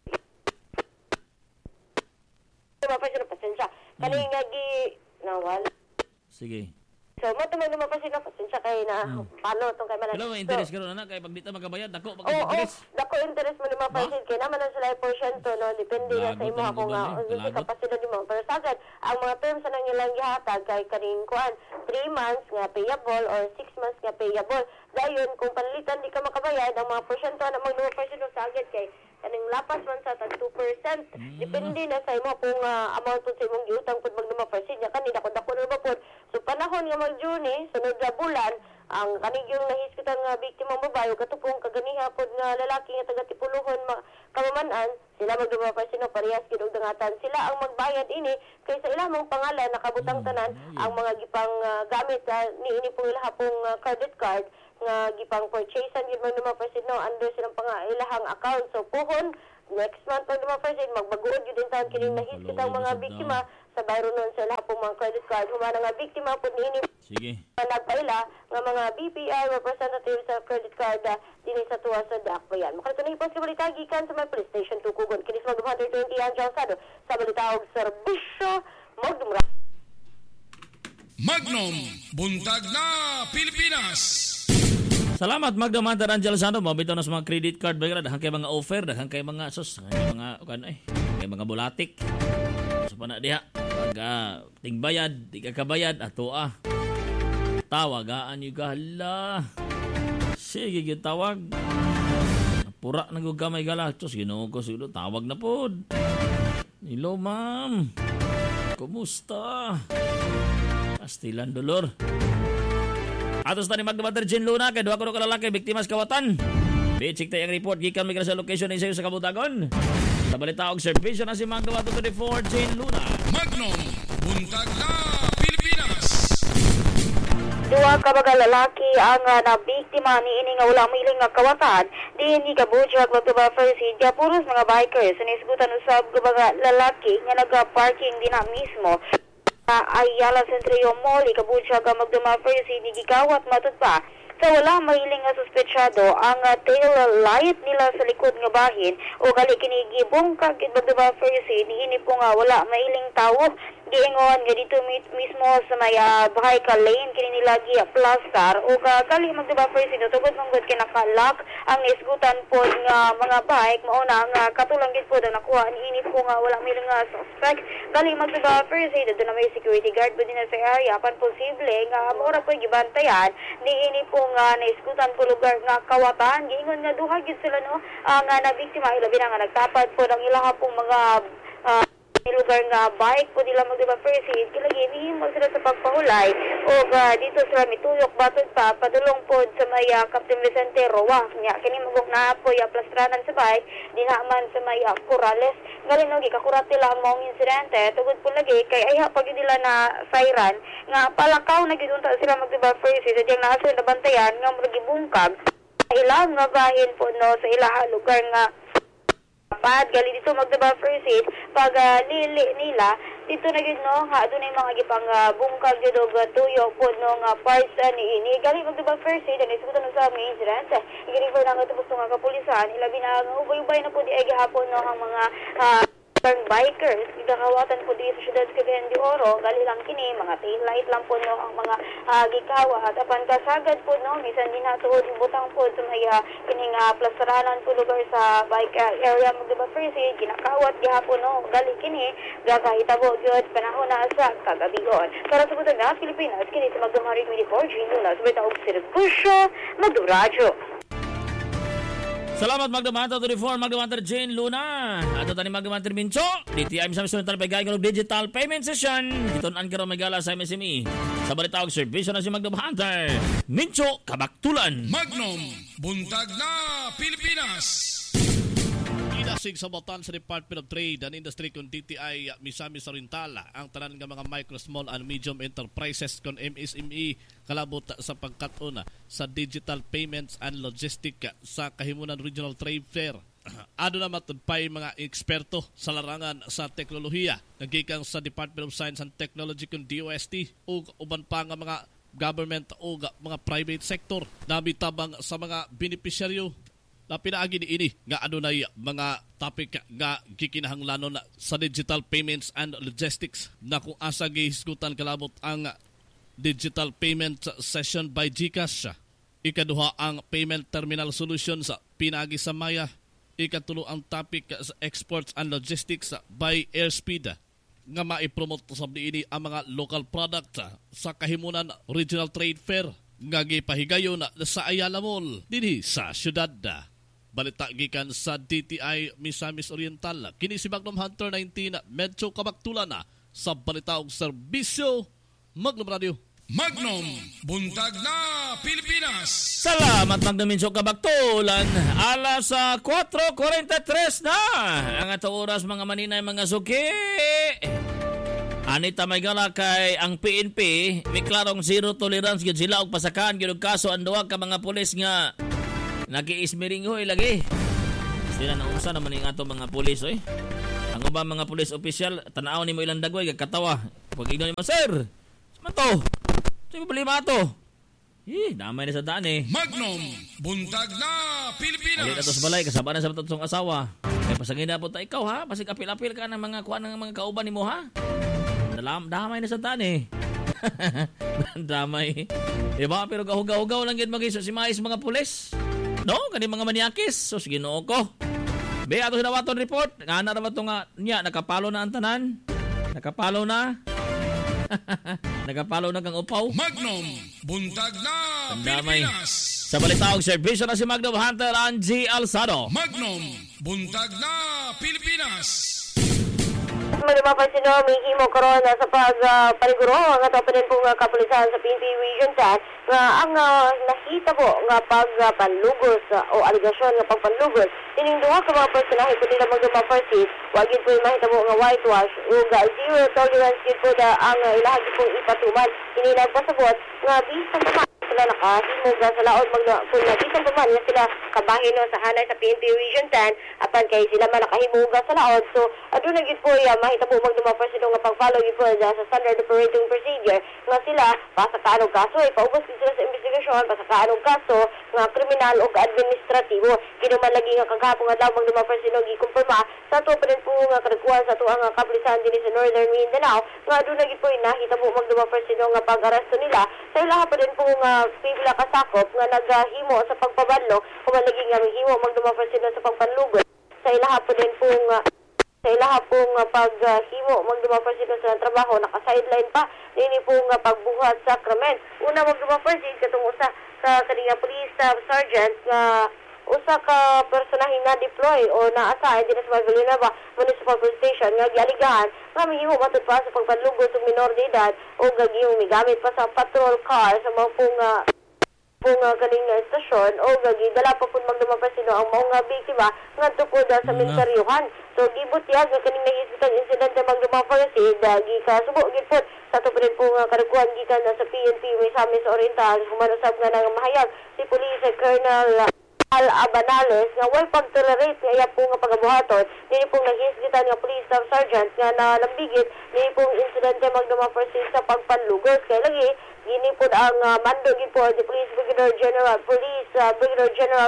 D: Pasensya. Kaling nga gi nawal.
C: Sige.
D: So, mo tumay naman pa sila pasensya kay na hmm. paano tong kay malang.
C: Hello, interes karon anak kay pag di ta makabayad, dako pag
D: oh,
C: interes.
D: Oh, dako interes mo naman pa kay naman ang sila porsyento no depende na sa imo ako nga hindi ka pa sila mo pero sagad ang mga terms na ilang gihatag kay kaning kuan three months nga payable or six months nga payable. Dayon kung panlitan di ka makabayad ang mga porsyento na magduwa porsyento sagad kay kaning lapas man sa tag two percent mm. depende na sa imo kung uh, amount pud sa imong giutang pud magduma percent nya kanina kun dako na ba pud so panahon nga mag June sunod na bulan ang kanig yung nahiskutang nga biktima babae katupong kaganiha pod nga lalaki nga taga Tipuluhon kamamanan sila magdumaparsino parehas gid og dangatan sila ang magbayad ini kay sa ilang pangalan nakabutang tanan ang mga gipang uh, gamit uh, niini pong ilahapong uh, credit card nga gipang purchasean gid man dumaparsino under silang pangilahang account so pohon next month pag dumaparsino magbaguod gyud din taon kining nahiskutang mga biktima sa bayro nun sa lahapong mga credit card humana nga biktima pod niini
C: sige
D: nagpaila nga mga B P I representative sa credit card uh, dinhi sa tuwa sa Dakbayan. Makalito na ipos kabalita gikan sa may police station Tukugon. Kinis mag one twenty Angel Sado sa balita og serbisyo magdumra.
B: Magnum, buntag na Pilipinas.
C: Salamat Magda Mantar Angel Sando. Mabitaw na sa mga credit card. Baga daghang kay mga offer, daghang kay mga sus, kay mga kan ay, kay mga bulatik. So pa na diha. Pag uh, tingbayad, di ka kabayad ato ah. Tawagaan yung gahala. Sige, yung tawag. Pura na yung gamay gala. Diyos, ginoo ko silo. Tawag na po. Hello, ma'am. Kumusta? Pastilan, dolor. Atos na ni Magdamater Jen Luna. Kaya doha ko na kalalaki. Biktimas kawatan. Bitsik tayo ang report. Gikan may sa location na isayo sa Kabutagon. Sa balita og servisyo na si Magdamater twenty-four Jen Luna.
B: Magnum, buntag na Pilipinas.
A: Duwa ka mga lalaki ang uh, nabiktima ni ini nga wala miling nga kawatan di ni kabudyag magtuba firsid ka puros mga bikers sinisgutan usab ka mga lalaki nga naga-parking din na mismo sa uh, Ayala Centrio Mall kabudyag ka magtuba firsid ni gigawat matud pa sa wala mahiling nga suspetsado ang uh, tail light nila sa likod nga bahin o gali kini gibungkag gid magtuba firsid ni ini po nga wala mahiling tawo giingon nga dito mismo sa may uh, vehicle lane kini nila gi plastar o uh, kali magdiba first ito tugod manggod kay naka-lock ang nisgutan po nga mga bike mao na nga katulang gid po ang nakuha niini po nga wala may nga suspect kali magdiba first ito na may security guard po din sa area pan posible nga mura po gibantayan niini po nga nisgutan po lugar nga kawatan giingon nga duha gid sila no uh, nga nabiktima ilabi na nga nagtapad po ang ilaha pong mga uh, lugar nga bike po nila magdiba first aid kilagi mihimo sila sa pagpahulay o uh, dito sila mituyok batod pa padulong po sa may uh, Captain Vicente Roa nya kini magok na po ya plastranan sa bike di naman sa may uh, Corrales galino gikakurati lang mong insidente tugod po lagi kay ayha pag nila na siren nga palakaw na gidunta sila magdiba first aid sa na sila nabantayan nga magibungkag ilang nga bahin po no sa ilaha lugar nga pad gali dito magdiba first aid pag uh, lili nila dito na gid no ha adunay mga gipang uh, bungkag jud og tuyo pod no nga parts uh, ni ini gali magdiba first aid ani sugutan sa mga incident i-refer na nga tubos nga kapulisan ilabi na nga ubay-ubay na po di ay gihapon no ang mga uh, bikers gikawatan po di sa syudad sa Cagayan de Oro gali lang kini mga tail light lang po no ang mga uh, gikawat apan kasagad po no bisan din natuod butang po sa may uh, kining uh, plastaranan po lugar sa bike uh, area magdiba first aid ginakawat gihapon no gali kini gakahitabo gyud panahon na sa kagabigon para sa butang na Pilipinas kini sa magdumari twenty-four Jen Luna sa bitaog serbisyo magduradyo.
C: Salamat Magdamantar twenty-four, Magdamantar Jen Luna. Ato tani Magdamantar Mincho. D T I sa misun tan pagay ng digital payment session. Itoon karon magala sa M S M E. Sa balita og serbisyo na si Magdamantar. Mincho kabaktulan.
B: Magnum, buntag na Pilipinas.
G: Inasig sa batan sa Department of Trade and Industry kung D T I Misamis Oriental ang tanan nga mga micro, small and medium enterprises kung M S M E kalabot sa pagkatuna sa digital payments and logistic sa Kahimunan Regional Trade Fair. Ado na matudpay mga eksperto sa larangan sa teknolohiya nagikang sa Department of Science and Technology kung D O S T ug uban pa nga mga government o mga private sector nabitabang sa mga beneficiaryo na pinaagi ni ini nga adunay mga topic nga gikinahanglanon sa digital payments and logistics na kung asa gihisgutan kalabot ang digital payment session by GCash. Ikaduha ang payment terminal solution sa pinaagi sa Maya. Ikatulo ang topic sa exports and logistics by Airspeed nga maipromote sa ini ang mga local product sa Kahimunan Regional Trade Fair nga gipahigayon sa Ayala Mall dinhi sa syudad. Balita gikan sa D T I Misamis Oriental. Kini si Magnum Hunter nineteen medyo kabaktulan na sa balita og serbisyo Magnum Radio.
B: Magnum, buntag na Pilipinas.
C: Salamat magdaminso kabaktulan. Alas sa four forty-three na. Ang ato oras mga maninay mga suki. Anita may gala kay ang P N P. May klarong zero tolerance yun sila og pasakaan yun kaso ang duwa ka mga pulis nga nag-iismiring hoy lagi. Sila na unsa naman yung ato mga pulis oy. Ang uba mga pulis opisyal tanaw ni mo ilang dagway katawa. Pag igno ni mo sir. Sama to. Sige problema to. Eh, damay na sa daan eh.
B: Magnum, buntag na Pilipinas.
C: Alit atos balay, kasama na sa matutong asawa. Kaya pasagin na po ta ikaw ha. Pasig apil-apil ka ng mga kuha ng mga kauban ni mo ha. Dalam, damay na sa daan eh. Damay. Diba? Pero gahugaw-gaw lang yun mag-iso si mais mga pulis. No? Kani mga manyakis. So, sige noo ko. Be, ato sinawaton report. Nga na naman ito nga niya. Nakapalo na ang tanan. Nakapalo na. Nagapalo na kang upaw.
B: Magnum, buntag na
C: Tandamay.
B: Pilipinas.
C: Sa balitaog serbisyo na si Magnum Hunter Angie Alzado.
B: Magnum, buntag na Pilipinas.
D: Malumapansin no, may himo karon sa pagpaniguro uh, ang ato panin pong uh, kapulisan sa P N P Region ten nga ang uh, nakita po nga pagpanlugos uh, o aligasyon nga pagpanlugos tining duha ka mga personahe kundi na magdumaparsit wagin po mahita mo nga whitewash ug uh, zero tolerance gid po da ang uh, ilahag pong ipatuman kini nagpasabot nga bisan pa sila nakahimog sa laod magna kung nabisan pa man nga sila kabahin no sa hanay sa P N P Region ten apan kay sila man nakahimog sa laod so aduna gid po ya mahita po magdumapar sila nga pag-follow gid po sa standard operating procedure nga sila pasakaanong kaso ipaubos gid sila sa investigasyon pasakaanong kaso nga kriminal o administratibo kinuman lagi nga kagahapon adlaw magdumapar sila gikumpirma sa to pa rin po nga kadakuan sa to ang kapulisan dinhi sa Northern Mindanao nga aduna gid po nahita po magdumapar sila nga pag-aresto nila sa ilaha pa rin po nga pila kasakop nga naghimo sa pagpabanlo kung malagi nga himo magdumapar sila sa pagpanlugod sa ilaha pa rin po nga sa ilaha po nga paghimo uh, magdumapar sila sa trabaho naka-sideline pa nini po nga pagbuhat sa Sacrament una magdumapar sila katong usa sa kanina police staff sergeant nga usa ka personahe na deploy o naasa din sa Villanueva Municipal Police Station nga gialigahan nga mahimo matud pa sa pagpanlugod sa minor de edad o gagiyong migamit pa sa patrol car sa mga pong uh, pong uh, kaning uh, estasyon o gagi dala pa pud magdumapar sino ang mga biktima ngadto po sa ministeryohan so gibutyag nga kaning nahisbitan insidente magdumapar si dagi ka subo gid pod sa to rin po nga kadakuan gikan na sa P N P Misamis Oriental humanusab nga nang mahayag si Police Colonel uh, Al Abanales nga way pag-tolerate nga iya po nga pagabuhaton dili pong naghisgitan nga police staff sergeant nga nalambigit dili pong insidente magdumapar sa pagpanlugos kay lagi gini po ang uh, mando gid po the Police Brigadier General Police uh, Brigadier General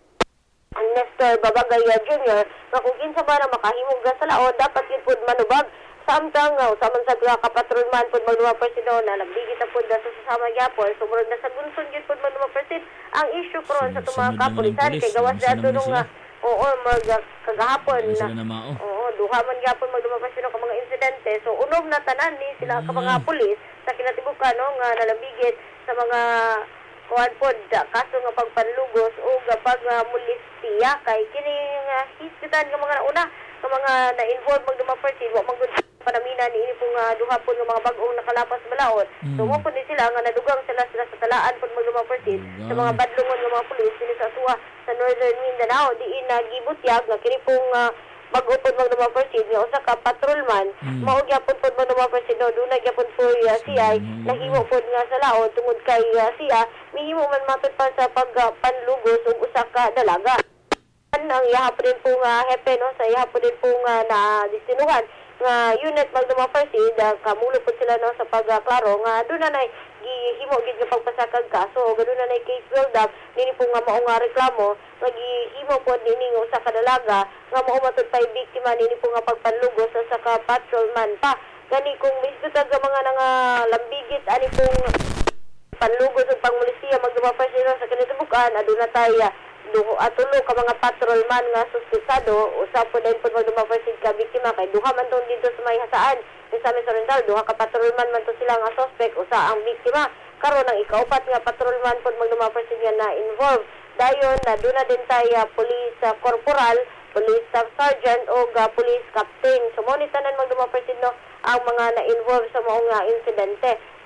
D: Nestor Babagaya Junior nga kung kinsa ba na makahimog sa laod dapat gid po manubag samtang uh, usaman sa mga kapatrolman po magdumapar sino na nabigit na po sa sasama gyapon sumurod na sa gunson gid po magdumapar ang issue karon sa mga kapulisan kay gawas dato nung uh, oo mag uh, kagahapon na oo duha man gyapon magdumapar sino ka mga insidente so unom na tanan ni sila ka mga pulis sa kinatibukan no nga nalabigit sa mga kuan pod kaso nga pagpanlugos o kapag uh, mulistiya kay kini nga uh, hisgitan nga mga una sa mga na-involve magdumapar sino wa magud panamina ni ini pong uh, duha po ng mga bag-ong nakalapas balaod. Mm. So mo po ni sila nga nadugang sila sila sa talaan pag magdumapar sino sa mga badlungon ng mga pulis din sa Asua sa Northern Mindanao diin na uh, gibutyag nga kini pong uh, mag-upod magdumapar sino nga usa ka patrolman mm. mao gyapon pod magdumapar sino dunay gyapon po uh, siya mm. nahimo pod nga sa laod tungod kay uh, siya mihimo man matud pa sa pagpanlugos uh, ug usa ka dalaga. Ang ihapon din po nga hepe no sa ihapon din po nga na destinuhan nga unit magdumapar sila kamulo po sila no sa pagklaro nga doon na nay gihimo gid nga pagpasakag kaso gado na nay case build up dini po nga mao nga reklamo nga gihimo po dini nga usa ka dalaga nga mao matud pay biktima dini po nga pagpanlugos sa ka patrolman pa gani kung mismo taga mga nga lambigit ani pong panlugos ug pangmulisiya magdumapar sila sa kinatubukan aduna tay duho atulo ka mga patrolman nga suspisado usap po din po magdumapar ka biktima kay duha man tong dito sa may hasaan sa Misamis Oriental duha ka patrolman man to sila nga suspect usa ang biktima karon ang ikaupat nga patrolman po magdumapar nga na involved dayon na duna din tay uh, police uh, corporal police staff sergeant o uh, police captain so mo ni tanan magdumapar no ang mga na involved sa mga insidente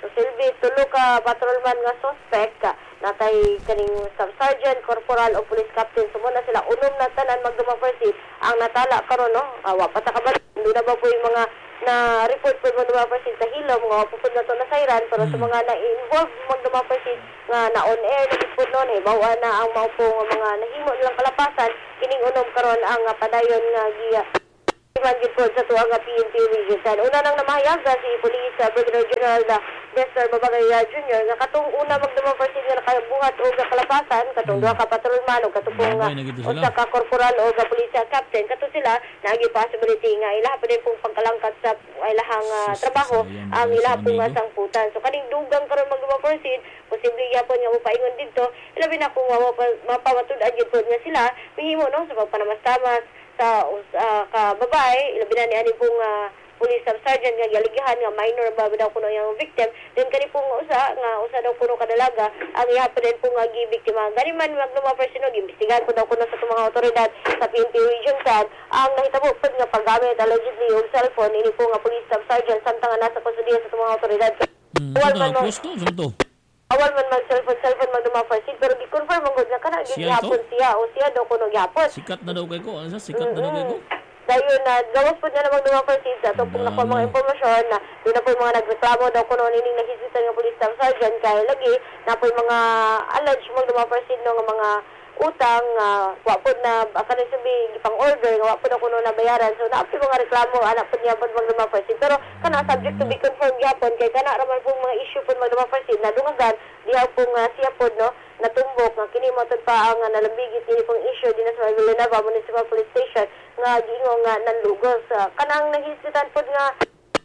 D: So silbi tulo ka patrolman nga suspect ka natay kaning sub-sergeant, corporal o police captain. So muna sila unom na tanan magduma proceed ang natala karon no. Awa pa ta kabalo. Hindi na ba po yung mga na report po magduma proceed sa hilom nga pupud na to na siren pero sa mga na-involve magduma proceed nga na on air na pupud noon eh bawa na ang mao po nga mga nahimo nilang kalapasan kining unom karon ang uh, padayon nga giya Imagine po sa tuwang P N P Region ten. Una nang namahayaga si Police uh, Brigadier General na Nestor Babagay uh, Junior nga katong una magdumang person nga nakabuhat o nga kalapasan katong duha ka patrolman o katong uh, usa ka corporal o nga police captain kato sila nagi possibility nga ilaha pa din pong pagkalangkat sa ilahang uh, trabaho ang ilaha pong uh, sangputan. So kaning dugang karon magdumang person posible yapon nga mopaingon didto ilabi na kung mapamatud-an gyud nga sila mihimo no sa pagpanamastamas sa uh, ka babae ilabi na ni ani pong uh, police sub-sergeant nga galigihan nga minor ba daw kuno yung victim then kani pong usa nga usa daw kuno kadalaga ang ihapon din pong uh, gibiktima gani man magnuma personal imbestigahan po daw kuno sa tumang mga otoridad sa P N P Region ten ang nahitabo pod nga paggamit allegedly og cellphone ini pong uh, police sub-sergeant samtang nasa kustodiya sa tumang mga otoridad.
C: Hmm, wala man posto sunto
D: awal man mag cellphone cellphone magduma person pero gi-confirm ang gud nga kana gihapon siya o siya daw kuno gihapon
C: sikat na daw kay ko ano sikat na daw kay ko
D: dayon na gawas po niya na magduma person sa to pong nakuha mga impormasyon na doon na po yung mga nagreklamo daw kuno nining nahisita nga police sergeant kay lagi na po yung mga alleged magduma person no nga mga utang uh, wa po na kanin sabi pang order wa po na kuno na bayaran so na po mga reklamo anak po niya po magduma person pero kana subject to be confirmed gyapon kay kana raman po mga issue po magduma person na dungagan diha po nga siya po no natumbok nga kini mo pa ang uh, nalambigit ini pong issue dinha sa Villanueva Municipal Police Station nga giingon nga nanlugos uh, kanang nahisitan po nga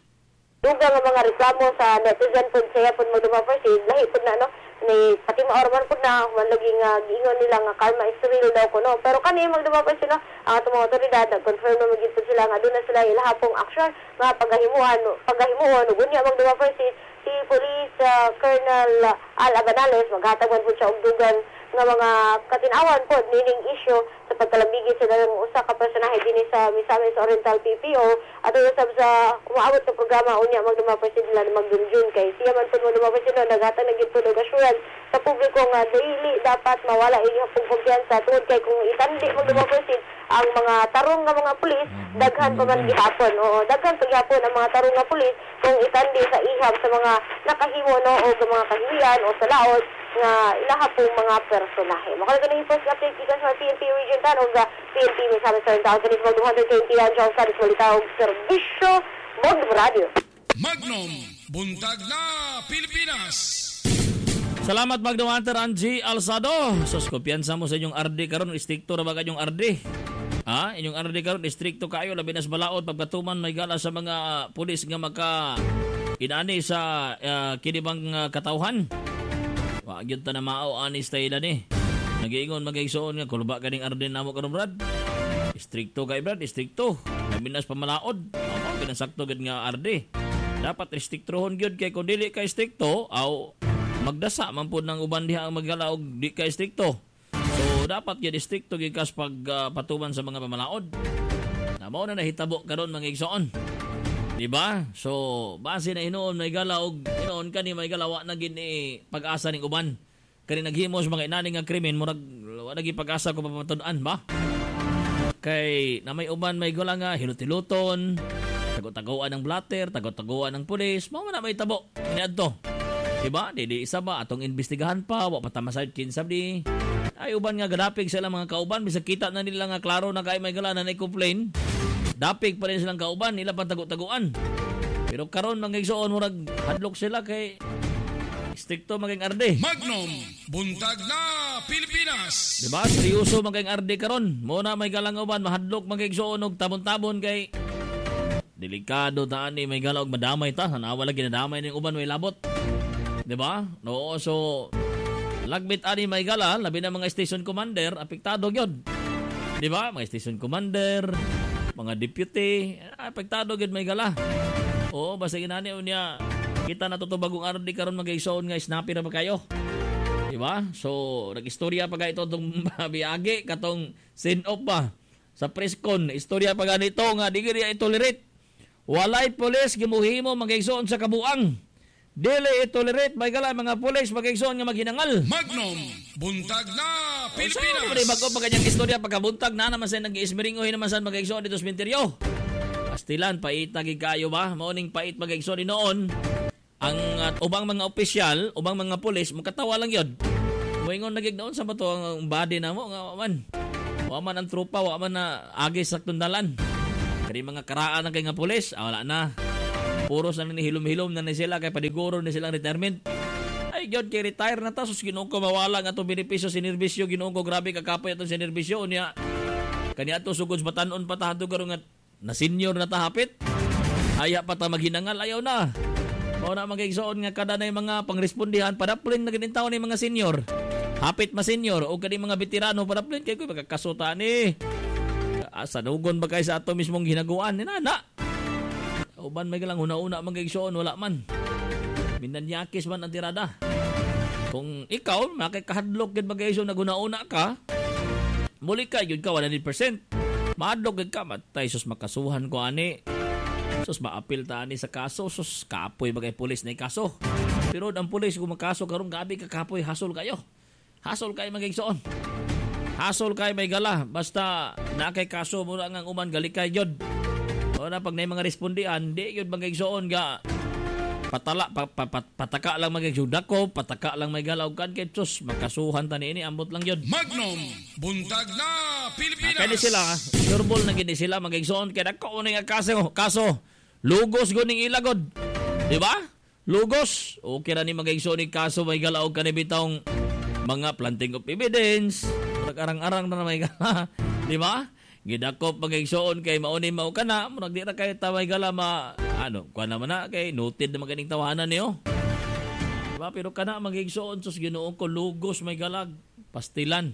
D: dugang nga mga reklamo sa netizen po siya po magduma person lahi po na no ni pati maorman po na malaging uh, giingon nila nga karma is real daw ko no pero kani magduma person no ang atong mga otoridad nag-confirm na magid po sila nga doon na sila ilaha pong action nga pagahimuan pagahimuon ug unya magduma person si Police uh, Colonel uh, Al Abanales maghatagwan po siya og dugan nga mga katinawan po nining issue sa pagkalambigit sa dalang usa ka personahe dinhi sa Misamis Oriental P P O at usab sa umaabot sa programa unya magduma person nila magdunjun kay siya man pud magduma person naghatag na gid po og assurance sa publiko nga daily dapat mawala inyong pong kumpiyansa tungod kay kung itandi magduma person ang mga tarong nga mga pulis daghan pa man gihapon o daghan pa gihapon ang mga tarong nga pulis kung itandi sa ihap sa mga nakahimo no o sa mga kahiwian o sa laot nga ilaha pong mga personahe. Makalaga na yung post update ikan sa P N P Region ten o sa P N P may sabi sa rin tawag kanit mag two hundred twenty ang John Saris Malitawag Servisyo Magnum Radio.
B: Magnum, buntag na Pilipinas.
C: Salamat Magnum Hunter Angie Alsado. Sos kumpiyansa mo sa inyong R D karon istikto ra ba kanyong R D? Ha, inyong R D karon istrikto kayo labi na sa balaod pagkatuman may gala sa mga uh, pulis nga maka inani sa uh, kinibang uh, katawhan. Wa gyud ta na mao anis tayo ni. Nagiingon magigsuon nga kulba kaning R D namo karon brad. Istrikto kay brad, istrikto. Labi na sa pamalaod. Mao pinasakto gid nga R D. Dapat restriktrohon gyud kay kun dili kay istrikto aw magdasa man pud nang uban diha ang magala og di kay istrikto. So dapat gyud istrikto gyud kas pag uh, patuman sa mga pamalaod. Na mao na nahitabo karon mga igsoon. Diba? So base na hinuon may gala og hinuon kani may galawa na gid ni pag-asa ning uban. Kani naghimo sa mga inani nga krimen murag wa na pag-asa ko papatud-an ba? Kay na may uban may gala nga hilut-hiluton, tago-taguan ng blatter, tago-taguan ng pulis, mao na may tabo. Niadto. Diba? Dili isa ba atong imbestigahan pa, wa pa ta masayod kinsab di. Ay uban nga gadapig sila mga kauban bisag kita na nila nga klaro na kay may gala na ni-complain. Dapig pa rin silang kauban nila patago-taguan. Pero karon mga igsoon murag hadlok sila kay stricto maging R D.
B: Magnum, buntag na Pilipinas.
C: Diba? Seryoso maging R D karon. Muna may galang uban mahadlok mga igsoon og tabon-tabon kay delikado taan ni may galaw og madamay ta. Hanawa lagi na damay ning uban way labot. Diba? No, so lagbit ani may gala, labi na mga station commander, apektado gyud. Diba? Mga station commander, mga deputy, apektado gyud may gala. Oo, basta ginani unya kita natutubagong R D karon mag-igsoon nga snappy ra ba kayo. Diba? So, nag-istorya pa ga ito itong biage katong send-off ba sa presscon. Istorya pa ga nito nga di gid i-tolerate. Walay pulis gimuhimo mag-igsoon sa kabuang. dili itolerate may gala mga pulis magigsoon nga maghinangal.
B: Magnum, buntag na Pilipinas.
C: Saan naman bago pa kanyang istorya pagkabuntag na naman sa nag-iismeringohin naman sa magigsoon dito sa Minteryo. Pastilan, paitagi kayo ba? Mauning pait magigsoon noon. Ang uh, ubang mga opisyal, ubang mga pulis, makatawa lang yun. Moingon nagignaon sa bato ang body na mo nga man. Wa man ang trupa, wa man na agis sa tundalan. Kani mga karaan ng kay nga pulis, ah, wala na. Puros na ni hilom-hilom na ni sila kay padiguro ni silang retirement. Ay gyud kay retire na ta sus Ginoo ko mawala nga atong benepisyo sinerbisyo Ginoo ko grabe kakapoy atong sinerbisyo niya. Kani ato sugod batan-on pa ta hadto garo nga na senior na ta hapit. Aya pa ta maghinangal ayaw na. Mao na magigsoon nga kada nay mga pangrespondihan padaplen na ganin taon ni mga senior. Hapit ma senior o kani mga veterano padaplen kay koy magkakasuta ni. Asa nugon ba kay sa ato mismong hinaguan ni nana. Uban may galang una-una magigsoon wala man. Minanyakis man ang tirada. Kung ikaw makikahadlok gid magigsoon na una-una ka, muli ka yun ka one hundred percent. Mahadlok gid ka matay sus makasuhan ko ani. Sus maapil ta ani sa kaso sus kapoy bagay pulis na kaso. Pero ang pulis kung makaso karon gabi ka kapoy hasol kayo. Hasol kay magigsoon. Hasol kay may gala basta na kay kaso mo nga uman gali kay jud. O na pag na mga respondian, di yun magigsoon ga patala, pa, pa, pa, pataka lang magigsoon dako, pataka lang may galaw kan ketsos, magkasuhan tani ini, ambot lang yun.
B: Magnum, buntag na Pilipinas.
C: Kaya di sila, surbol na gini sila magigsoon, kaya dako uning kaso, kaso, lugos guning ilagod. Di ba? Lugos. Okay na ni magigsoon ni kaso, may galaw kan ibitang mga planting of evidence, arang-arang na may galaw. Di ba? Gidakop magigsoon kay mauni mao kana murag di ra kay taway gala ma ano kuan naman na kay noted na maganing tawanan niyo. Diba pero kana magigsoon sus Ginoo ko lugos may galag pastilan.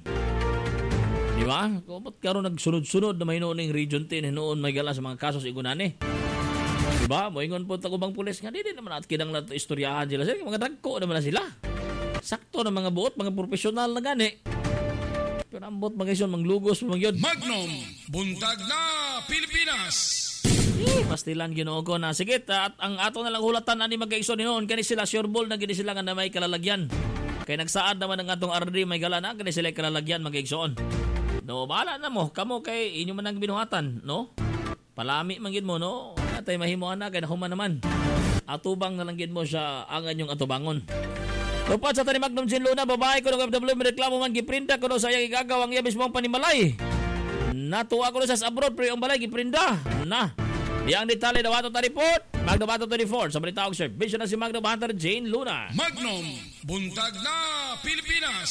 C: Di ba? Kumot karon nagsunod-sunod na may noong Region ten noon may gala sa mga kaso sa igunani. Di ba? Moingon po tagubang pulis nga di naman at kinang nato istoryahan sila. Sila mga dagko naman na sila. Sakto na mga buot, mga profesional na gani. Pero ambot magigsoon manglugos magyod.
B: Magnum, buntag na Pilipinas.
C: Eh, pastilan Ginoo ko na. Sige, at ang ato na lang hulatan ani magigsoon noon kani sila sure ball na gini sila nga na may kalalagyan. Kay nagsaad naman ang atong R D may gala na kani sila kalalagyan magigsoon. No, bahala na mo. Kamo kay inyo man ang binuhatan, no? Palami man gid mo, no? Atay mahimuan na kay nahuman naman. Atubang na lang gid mo sa angan yung atubangon. Tupad sa tani Magnum Gin Luna, babae ko ng F W may reklamo man giprinda ko sa iyang igagaw ang iya mismong panimalay. Natuwa ko sa abroad pero yung balay giprinda. Na. Yang detalye daw ato ta report. Magnum ato twenty-four sa balita og servisyo na si Magnum Hunter Jane Luna.
B: Magnum, buntag na Pilipinas.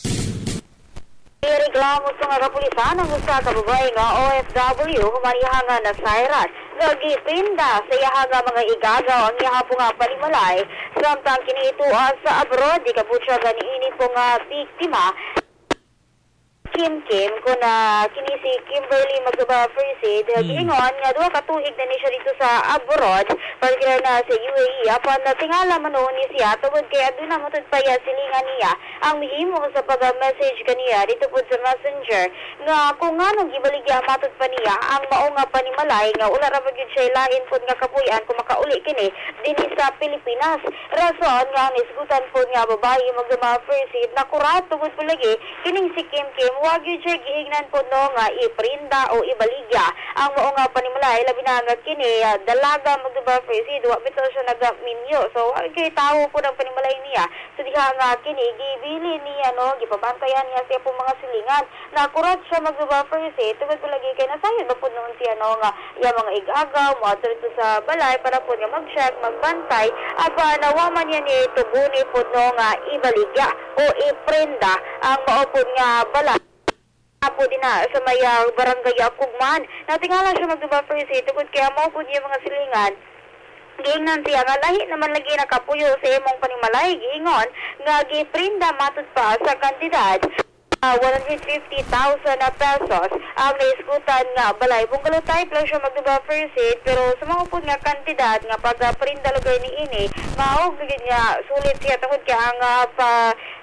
A: Ireklamo sa nga kapulisan ang usa ka babae nga O F W humanihangan na Cyrus. Nagipinda sa iyaha nga mga igagaw ang iyaha po nga panimalay samtang kiniituan sa abroad di kabutsa gani ini po nga biktima Kim Kim ko na kini si Kimberly Magdaba Firsid mm. Gingon nga duha ka tuig na ni siya dito sa abroad particular na sa U A E apan na tingala man noon ni siya tungod kay aduna mo tud paya silingan niya ang mihimo sa pag-message kaniya dito po sa Messenger nga kung nganong gibaligya matud pa niya ang mao nga panimalay nga wala ra gyud siya lain pud nga kapuy-an kung makauli kini dinhi sa Pilipinas rason nga nisgutan pud nga babae Magdaba Firsid na kurat tungod po lagi kining si Kim Kim wag yun siya gihignan po no nga iprinda o ibaligya ang mao nga panimalay labi na nga kini uh, dalaga Magdaba Firsid wa bitaw siya nagaminyo so wag kay tawo po ng panimalay niya so diha nga kini gibili niya no gipabantayan niya siya po mga silingan na akurat siya Magdaba Firsid tungod po lagi kay nasayod ba po noon siya no nga iya mga igagaw mo ato rito sa balay para po niya mag-check magbantay apa nawaman niya ni tubuni po no nga ibaligya o iprinda ang mao po nga balay apo din na sa may uh, barangay Akugman. Natingala siya Magdaba Firsid tungod kaya mao po niya mga silingan. Giingnan siya nga lahi naman lagi nakapuyo sa imong panimalay. Giingon nga giprinda matud pa sa kantidad uh, one hundred fifty thousand pesos ang naiskutan nga balay. Bungalo type lang siya Magdaba Firsid pero sa mga po nga kantidad nga pagprinda lugay ni ini maog gid nga sulit siya tungod kaya ang uh, pa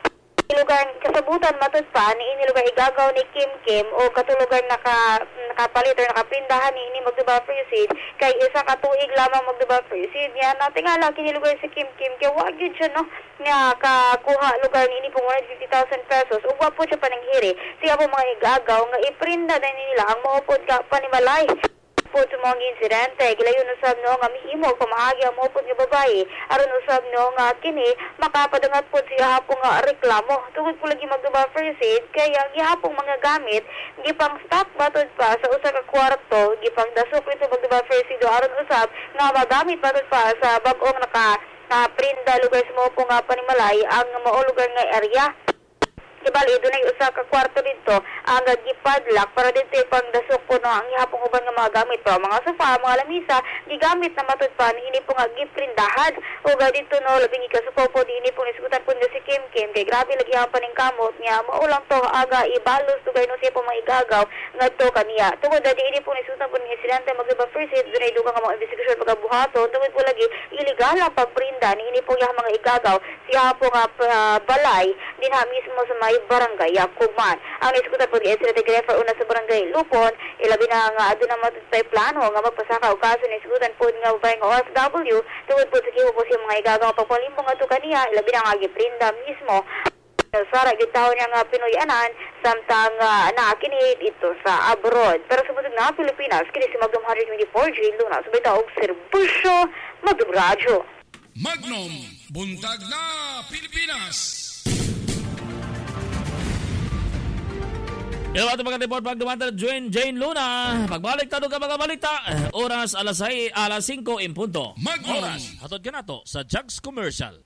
A: lugar kasabutan matud pa ni ini lugar igagaw ni Kim Kim o katulugar naka nakapalit or nakaprindahan ni ini magduba freezed kay isa ka tuig lamang magduba freezed niya natingala kini lugar si Kim Kim kay wa gyud siya no nga kakuha lugar ni ini pong one hundred fifty thousand pesos ug wa po siya pananghiri siya po mga igagaw nga iprinda na nila ang maupod ka panimalay po sa mga insidente. Gilayon usab no nga mihimo pamaagi ang maupod nga babae aron usab no nga kini makapadangat po siya hapong nga reklamo. Tungod po lagi magduba first aid kaya gihapong mga gamit gipang stock batod pa sa usa ka kwarto gipang dasok ito magduba first aid aron usab nga magamit batod pa sa bag-ong naka na prinda lugar sa mo po nga panimalay ang mao lugar nga area. Kibali, doon ay usa ka kwarto dito ang gipadlock para dito pang dasok po no ang ihapong uban nga mga gamit pa mga sofa, mga lamisa gigamit na matud pa ini po nga giprindahan o ga dito no labing ikasupo po di ini po nisgutan po si Kim Kim kay grabe lagi ang paningkamot niya maulang to aga ibalos tugay no siya po maigagaw ngadto kaniya tungod dadi ini po nisgutan po ni insidente magdiba first aid doon ay dugang nga mga investigasyon pagkabuhato tungod po lagi illegal ang pagprinda ni ini po yung mga igagaw siya po nga uh, balay din ha mismo sa may barangay Yakugman. Ang iskutan po ni Esrete Grefer una sa barangay Lupon, ilabi na nga ado na matutay plano nga magpasaka o kaso ni iskutan po nga babae nga O F W, tungod po sa kiho po siya mga igagaw pagpalimbong nga ito kaniya, ilabi na nga giprinda mismo. Sara, gitaw niya nga Pinoyanan, samtang uh, naakinid ito sa abroad. Pero sa musig na Pilipinas, kini si Magnum one twenty-four J Luna, sabay taog serbusyo, Magnum Radyo.
B: Magnum, buntag na Pilipinas.
C: Ito ating mga report pag dumatal Jane, Jane Luna. Pagbalik tanong ka mga balita. Oras alas ay alas singko in punto.
B: Magnum.
C: Oras. Hatod ka na to sa Jugs Commercial.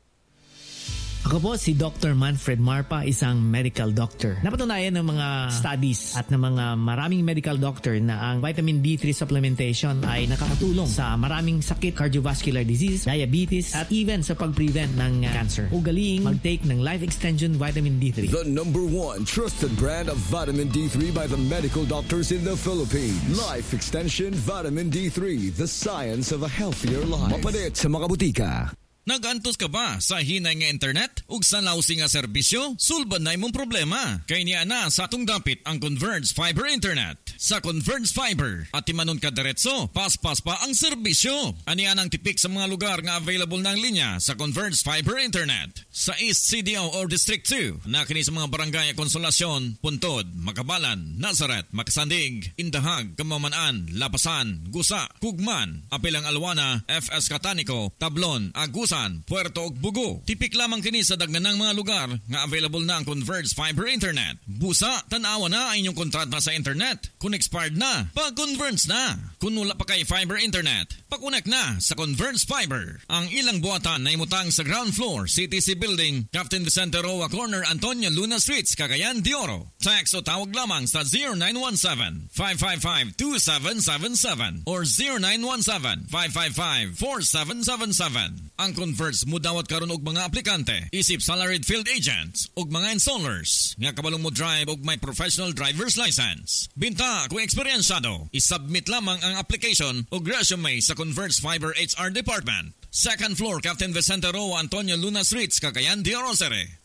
H: Ako po si Doctor Manfred Marpa, isang medical doctor. Napatunayan ng mga studies at ng mga maraming medical doctor na ang vitamin D three supplementation ay nakakatulong sa maraming sakit, cardiovascular disease, diabetes, at even sa pag-prevent ng cancer. Ugaling mag-take ng Life Extension Vitamin D three.
I: The number one trusted brand of vitamin D three by the medical doctors in the Philippines. Life Extension Vitamin D three, the science of a healthier life. Mapalit sa mga butika.
J: Nagantos ka ba sa hinay nga internet? Ug sa lausi nga serbisyo? Sulban na imong problema. Kay niya na sa atong dapit ang Converge Fiber Internet. Sa Converge Fiber, at timanon ka diretso, paspas pa ang serbisyo. Aniyan ang tipik sa mga lugar nga available ng linya sa Converge Fiber Internet. Sa East C D O or District two, na kini sa mga barangay Konsolasyon, Puntod, Makabalan, Nazaret, Makasandig, Indahag, Kamamanaan, Lapasan, Gusa, Kugman, Apilang Alwana, F S Catanico, Tablon, Agusan, Puerto ug Bugo. Tipik lamang kini sa daganang mga lugar nga available na ang Converge Fiber Internet. Busa, tanawa na ang inyong kontrata sa internet. Kung expired na, pag-converge na. Kung wala pa kay fiber internet, pakunek na sa Converge Fiber. Ang ilang buhatan na imutang sa ground floor, C T C Building, Captain Vicente Roa Corner, Antonio Luna Streets, Cagayan de Oro. Text o tawag lamang sa zero nine one seven, five five five, two seven seven seven or zero nine one seven, five five five, four seven seven seven. Ang Converge mudawat karon og mga aplikante, isip salaried field agents ug mga installers nga kabalong mo drive og may professional driver's license. Binta kung eksperyensado, isubmit lamang ang application ug resume sa Converge Fiber H R Department. Second floor, Captain Vicente Roa, Antonio Luna Streets, Cagayan de Oro.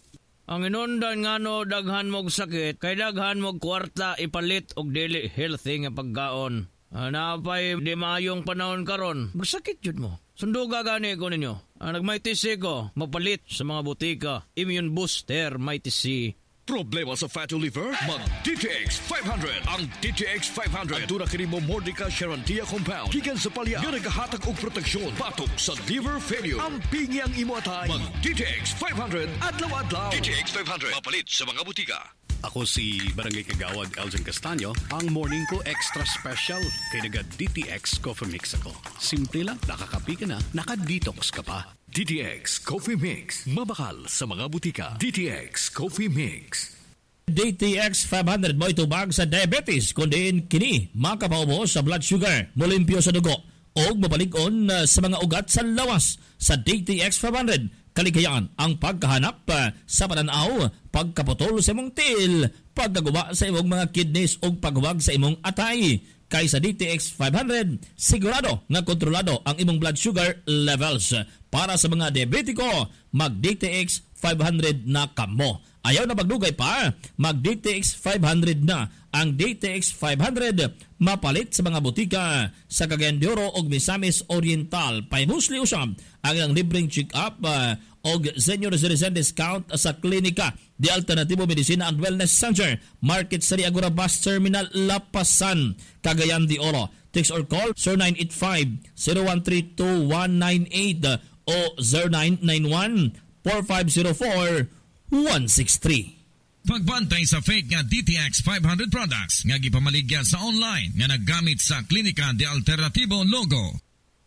C: Ang inundan nga no daghan mog sakit, kay daghan mog kwarta ipalit og dili healthy nga pagkaon. Napay di maayong panahon karon, magsakit jud mo. Sunduga gani ko ninyo. Ang nagmaitisi ko, mapalit sa mga butika. Immune Booster, Maitisi.
B: Problema sa fatty liver? Mag-D T X five hundred. Ang D T X five hundred. Ang dura kini mo Mordica Charantia Compound. Gikan sa palya. Nga nagahatag og proteksyon. Batok sa liver failure. Ang pingi ang imo atay. Mag-D T X five hundred. Adlaw-adlaw. D T X five hundred. Mapalit sa mga butika.
K: Ako si Barangay Kagawad Elgin Castaño, ang morning ko extra special kay naga D T X Coffee Mix ako. Simple lang, nakakapi ka na, naka-detox ka pa.
B: D T X Coffee Mix. Mabakal sa mga butika. D T X Coffee Mix.
C: D T X five hundred mo itubag sa diabetes kundi kini makapaubo sa blood sugar, molimpyo sa dugo o mabalig-on uh, sa mga ugat sa lawas. Sa D T X five hundred kaligayaan ang pagkahanap uh, sa pananaw, pagkaputol sa imong til, pagkagawa sa imong mga kidneys o paghuwag sa imong atay. Kay sa D T X five hundred, sigurado nga kontrolado ang imong blood sugar levels. Para sa mga diabetiko, mag-D T X five hundred na kamo. Ayaw na pagdugay pa, mag-D T X five hundred na. Ang D T X five hundred mapalit sa mga butika sa Cagayan de Oro ug Misamis Oriental. Paimusli usab ang ilang libreng check-up uh, og senior citizen discount sa klinika di Alternatibo Medicina and Wellness Center, Market Sari Agora Bus Terminal, Lapasan, Cagayan de Oro. Text or call zero nine eight five, zero one three two, one nine eight o zero nine nine one, four five zero four, one six three.
J: Pagbantay sa fake nga D T X five hundred products nga gipamaligya sa online nga naggamit sa Klinika de Alternatibo logo.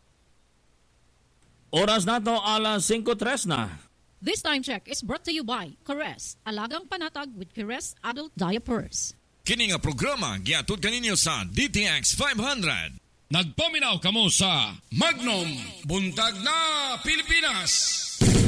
C: Oras na to alas cinco tres na.
L: This time check is brought to you by Caress, alagang panatag with Caress Adult Diapers.
J: Kini nga programa giatud kaninyo sa D T X five hundred.
B: Nagpaminaw kamo sa Magnum, Buntag na Pilipinas.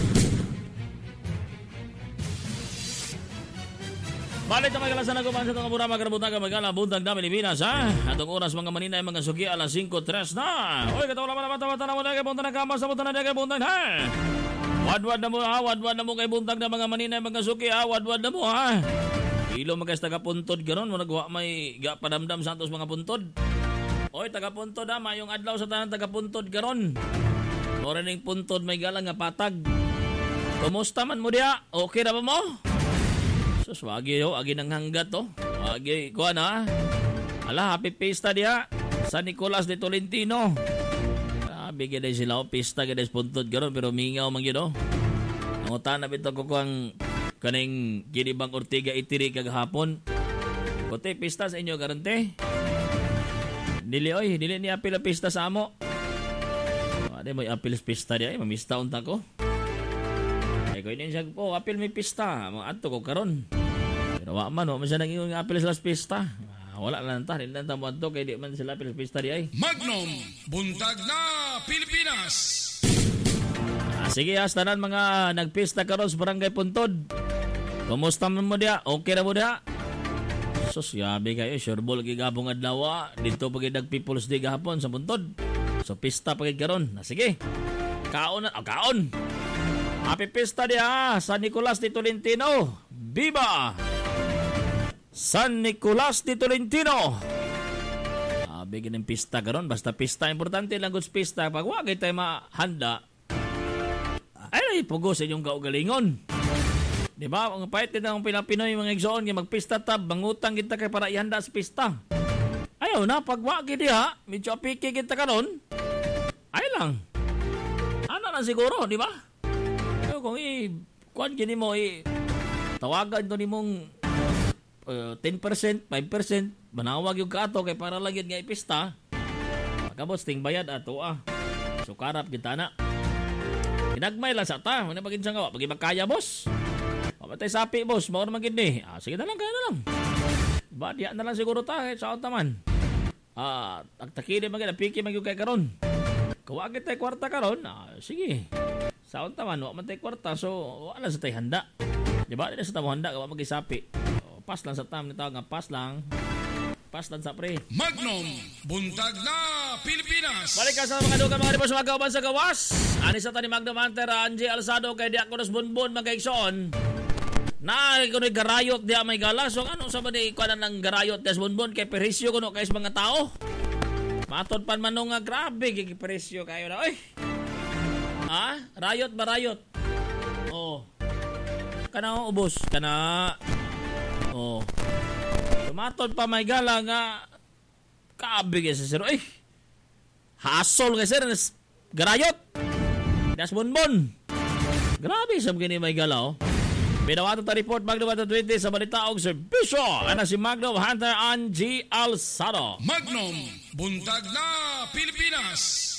C: Balik na may kalasan na kuman sa itong mura magkarabutan ka magkala buntag na Pilipinas, ha? Atong oras mga manina ay mga suki alas cinco tres na. Uy, katawa naman naman tawa na mo na kay buntag na kamas na buntag na kay buntag, ha? Wadwad na mo, ha? Wadwad na mo kay buntag na mga manina ay mga suki, ha? Wadwad na mo, ha? Ilo magkas taga-puntod ganon, managwa may padamdam sa atos mga puntod. Uy, taga-puntod, ha? Mayong adlaw sa tanan taga-puntod garon. Morning puntod may galang nga patag. Kumusta man mo diya? Okay na ba mo? Sus, wagi yo, agi nang hanggat to. Wagi, kuha na. Ala, happy pista diya. San Nicolas de Tolentino. Sabi gede sila, o pista gede puntod garon, pero mingaw man yun, o. Nangutan na bito ko kung kaning Ginibang Ortiga itiri kagahapon. Kote, pista sa inyo, garante. Dili, oy, dili ni apil pista sa amo. Ade mo apil pista diya, eh, mamista unta ko. Ay, ko yun siya po, apil may pista. Mga ato ko karon. Pero wa man, wa man siya naging apil sila sa pista. Ah, wala lang ta, rin lang ta mo ato, kaya di man sila apil sa pista diya, eh.
B: Magnum, Buntag na Pilipinas.
C: Ah, sige, hastanan mga nagpista karon sa Barangay Puntod. Kumusta man mo diya? Okay na mo diya? Sus, yabi kayo, sureball gigabong adlaw. Dito pagid nag-People's Day gahapon sa Puntod. So, pista pagid karon. Na sige. Kaon na, oh, kaon. Happy pista diya, San Nicolas de Tolentino. Viva! San Nicolas de Tolentino. Ah, bigyan ng pista karon, basta pista importante lang gud pista. Pag wa kay tayo mahanda, ay pugo sa inyong kaugalingon. Di ba? Ang pahit din ang Pilipinoy mga igsoon nga magpista tab, mangutang kita kay para ihanda sa pista. Ayaw na, pag wa gid diha, medyo apiki kita karon. Ay lang. Ano lang siguro, di ba? Kung i kuan gini mo i tawagan to nimong uh, ten percent, five percent manawag yung kato kay para lang yun nga ipista. Magkabos ting bayad ato ah. Sukarap kita na. Ginagmay lang sa ta. Ano magin siya nga? Pag magkaya, boss. Pamatay sapi, boss. Mao naman gini. Ah, sige na lang, kaya na lang. Ba, diyan na lang siguro ta. Eh, saan taman? Ah, agtakili magin. Piki magin kay karon. Kawagin tayo kwarta karon. Ah, sige. Saan taman, wak man tayo kwarta, so wala sa tayo handa. Diba? Hindi sa tayo handa, kawag mag-isapi. So, pass lang sa tam, nito nga, pass lang. Pass lang sa pre.
B: Magnum, Buntag na Pilipinas.
C: Balik ka sa mga dugan, mga ripos, mga kauban sa gawas. Ani sa tani Magnum Hunter, Angie Alzado, kay Diakonos Bunbun, mga kaigsoon. Na, kung may garayot, diya may gala. So, ano sa ba di ikuanan ng garayot, des Bunbun, kay perisyo kuno kay mga tao. Matod pan manong nga, grabe, kay perisyo kayo na, oy. Ah, rayot ba rayot? Oh. Kana ubos, kana. Oh. Tumatod pa may gala nga kaabig sa sir. Eh. Hasol kay sir, garayot. Das bonbon. Grabe sa gini may gala oh. Binawato ta report Magnum twenty sa balita og serbisyo. Ana si Magnum Hunter Angie Alzado.
B: Magnum, Buntag na Pilipinas.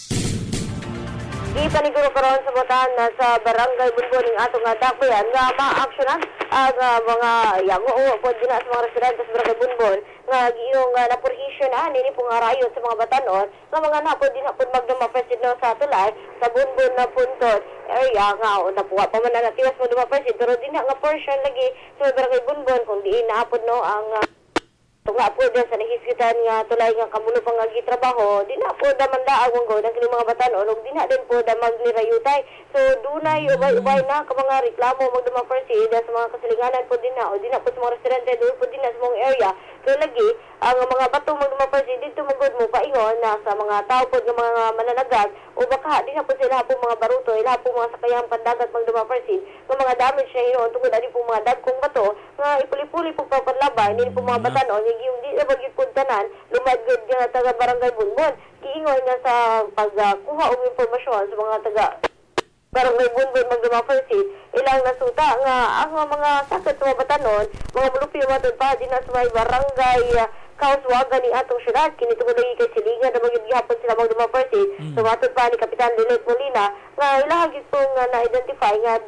D: Ipaniguro karon sa botan na sa Barangay Bunbon ng atong nga dakbayan nga ma-aksyonan ang uh, mga yango o po din sa mga residente sa Barangay Bunbon nga giyong uh, napurhisyon na nini pong arayon sa mga batanon nga mga napod din hapon magdumapresid no sa tulay sa Bunbon na puntod area nga o napuwa pa man na natiwas mo dumapresid pero din nga portion lagi sa Barangay Bunbon kung diin na hapon no ang uh, nga po dyan sa nahisgitan nga tulay nga kamulo pang nga gitrabaho, di na po da mandaag mong ng kini mga batanon, o di na din po da maglirayutay. So, dunay ubay-ubay na ka mga reklamo magdumapersid sa mga kasilinganan po din na, o di na po sa mga restaurante, doon po din na sa mga area. So, lagi, ang mga bato magdumapersid, dito magod mo paingon na sa mga tao po ng mga mananagat, o baka di na po sila po mga baruto, ila po mga sakayang pandagat magdumapersid, ng mga damage na yun, tungkol na po mga dagkong bato, nga ipuli-puli po papanlabay, hindi po mga batanon, yung di na magigpuntanan, lumadgod nga taga barangay Bunbon. Kiingoy nga sa pagkuha uh, og impormasyon sa mga taga barangay Bunbon magdumapersid, ilang nasuta nga ang mga sakit sa mga batanon, mga mulupi matod pa, di na sa may barangay uh, kauswagan ni atong syudad, kini tungod lagi kay silingan na magyapon sila magdumapersid. Mm. So matod pa ni Kapitan Lilet Molina, nga ilahagit pong uh, na-identify nga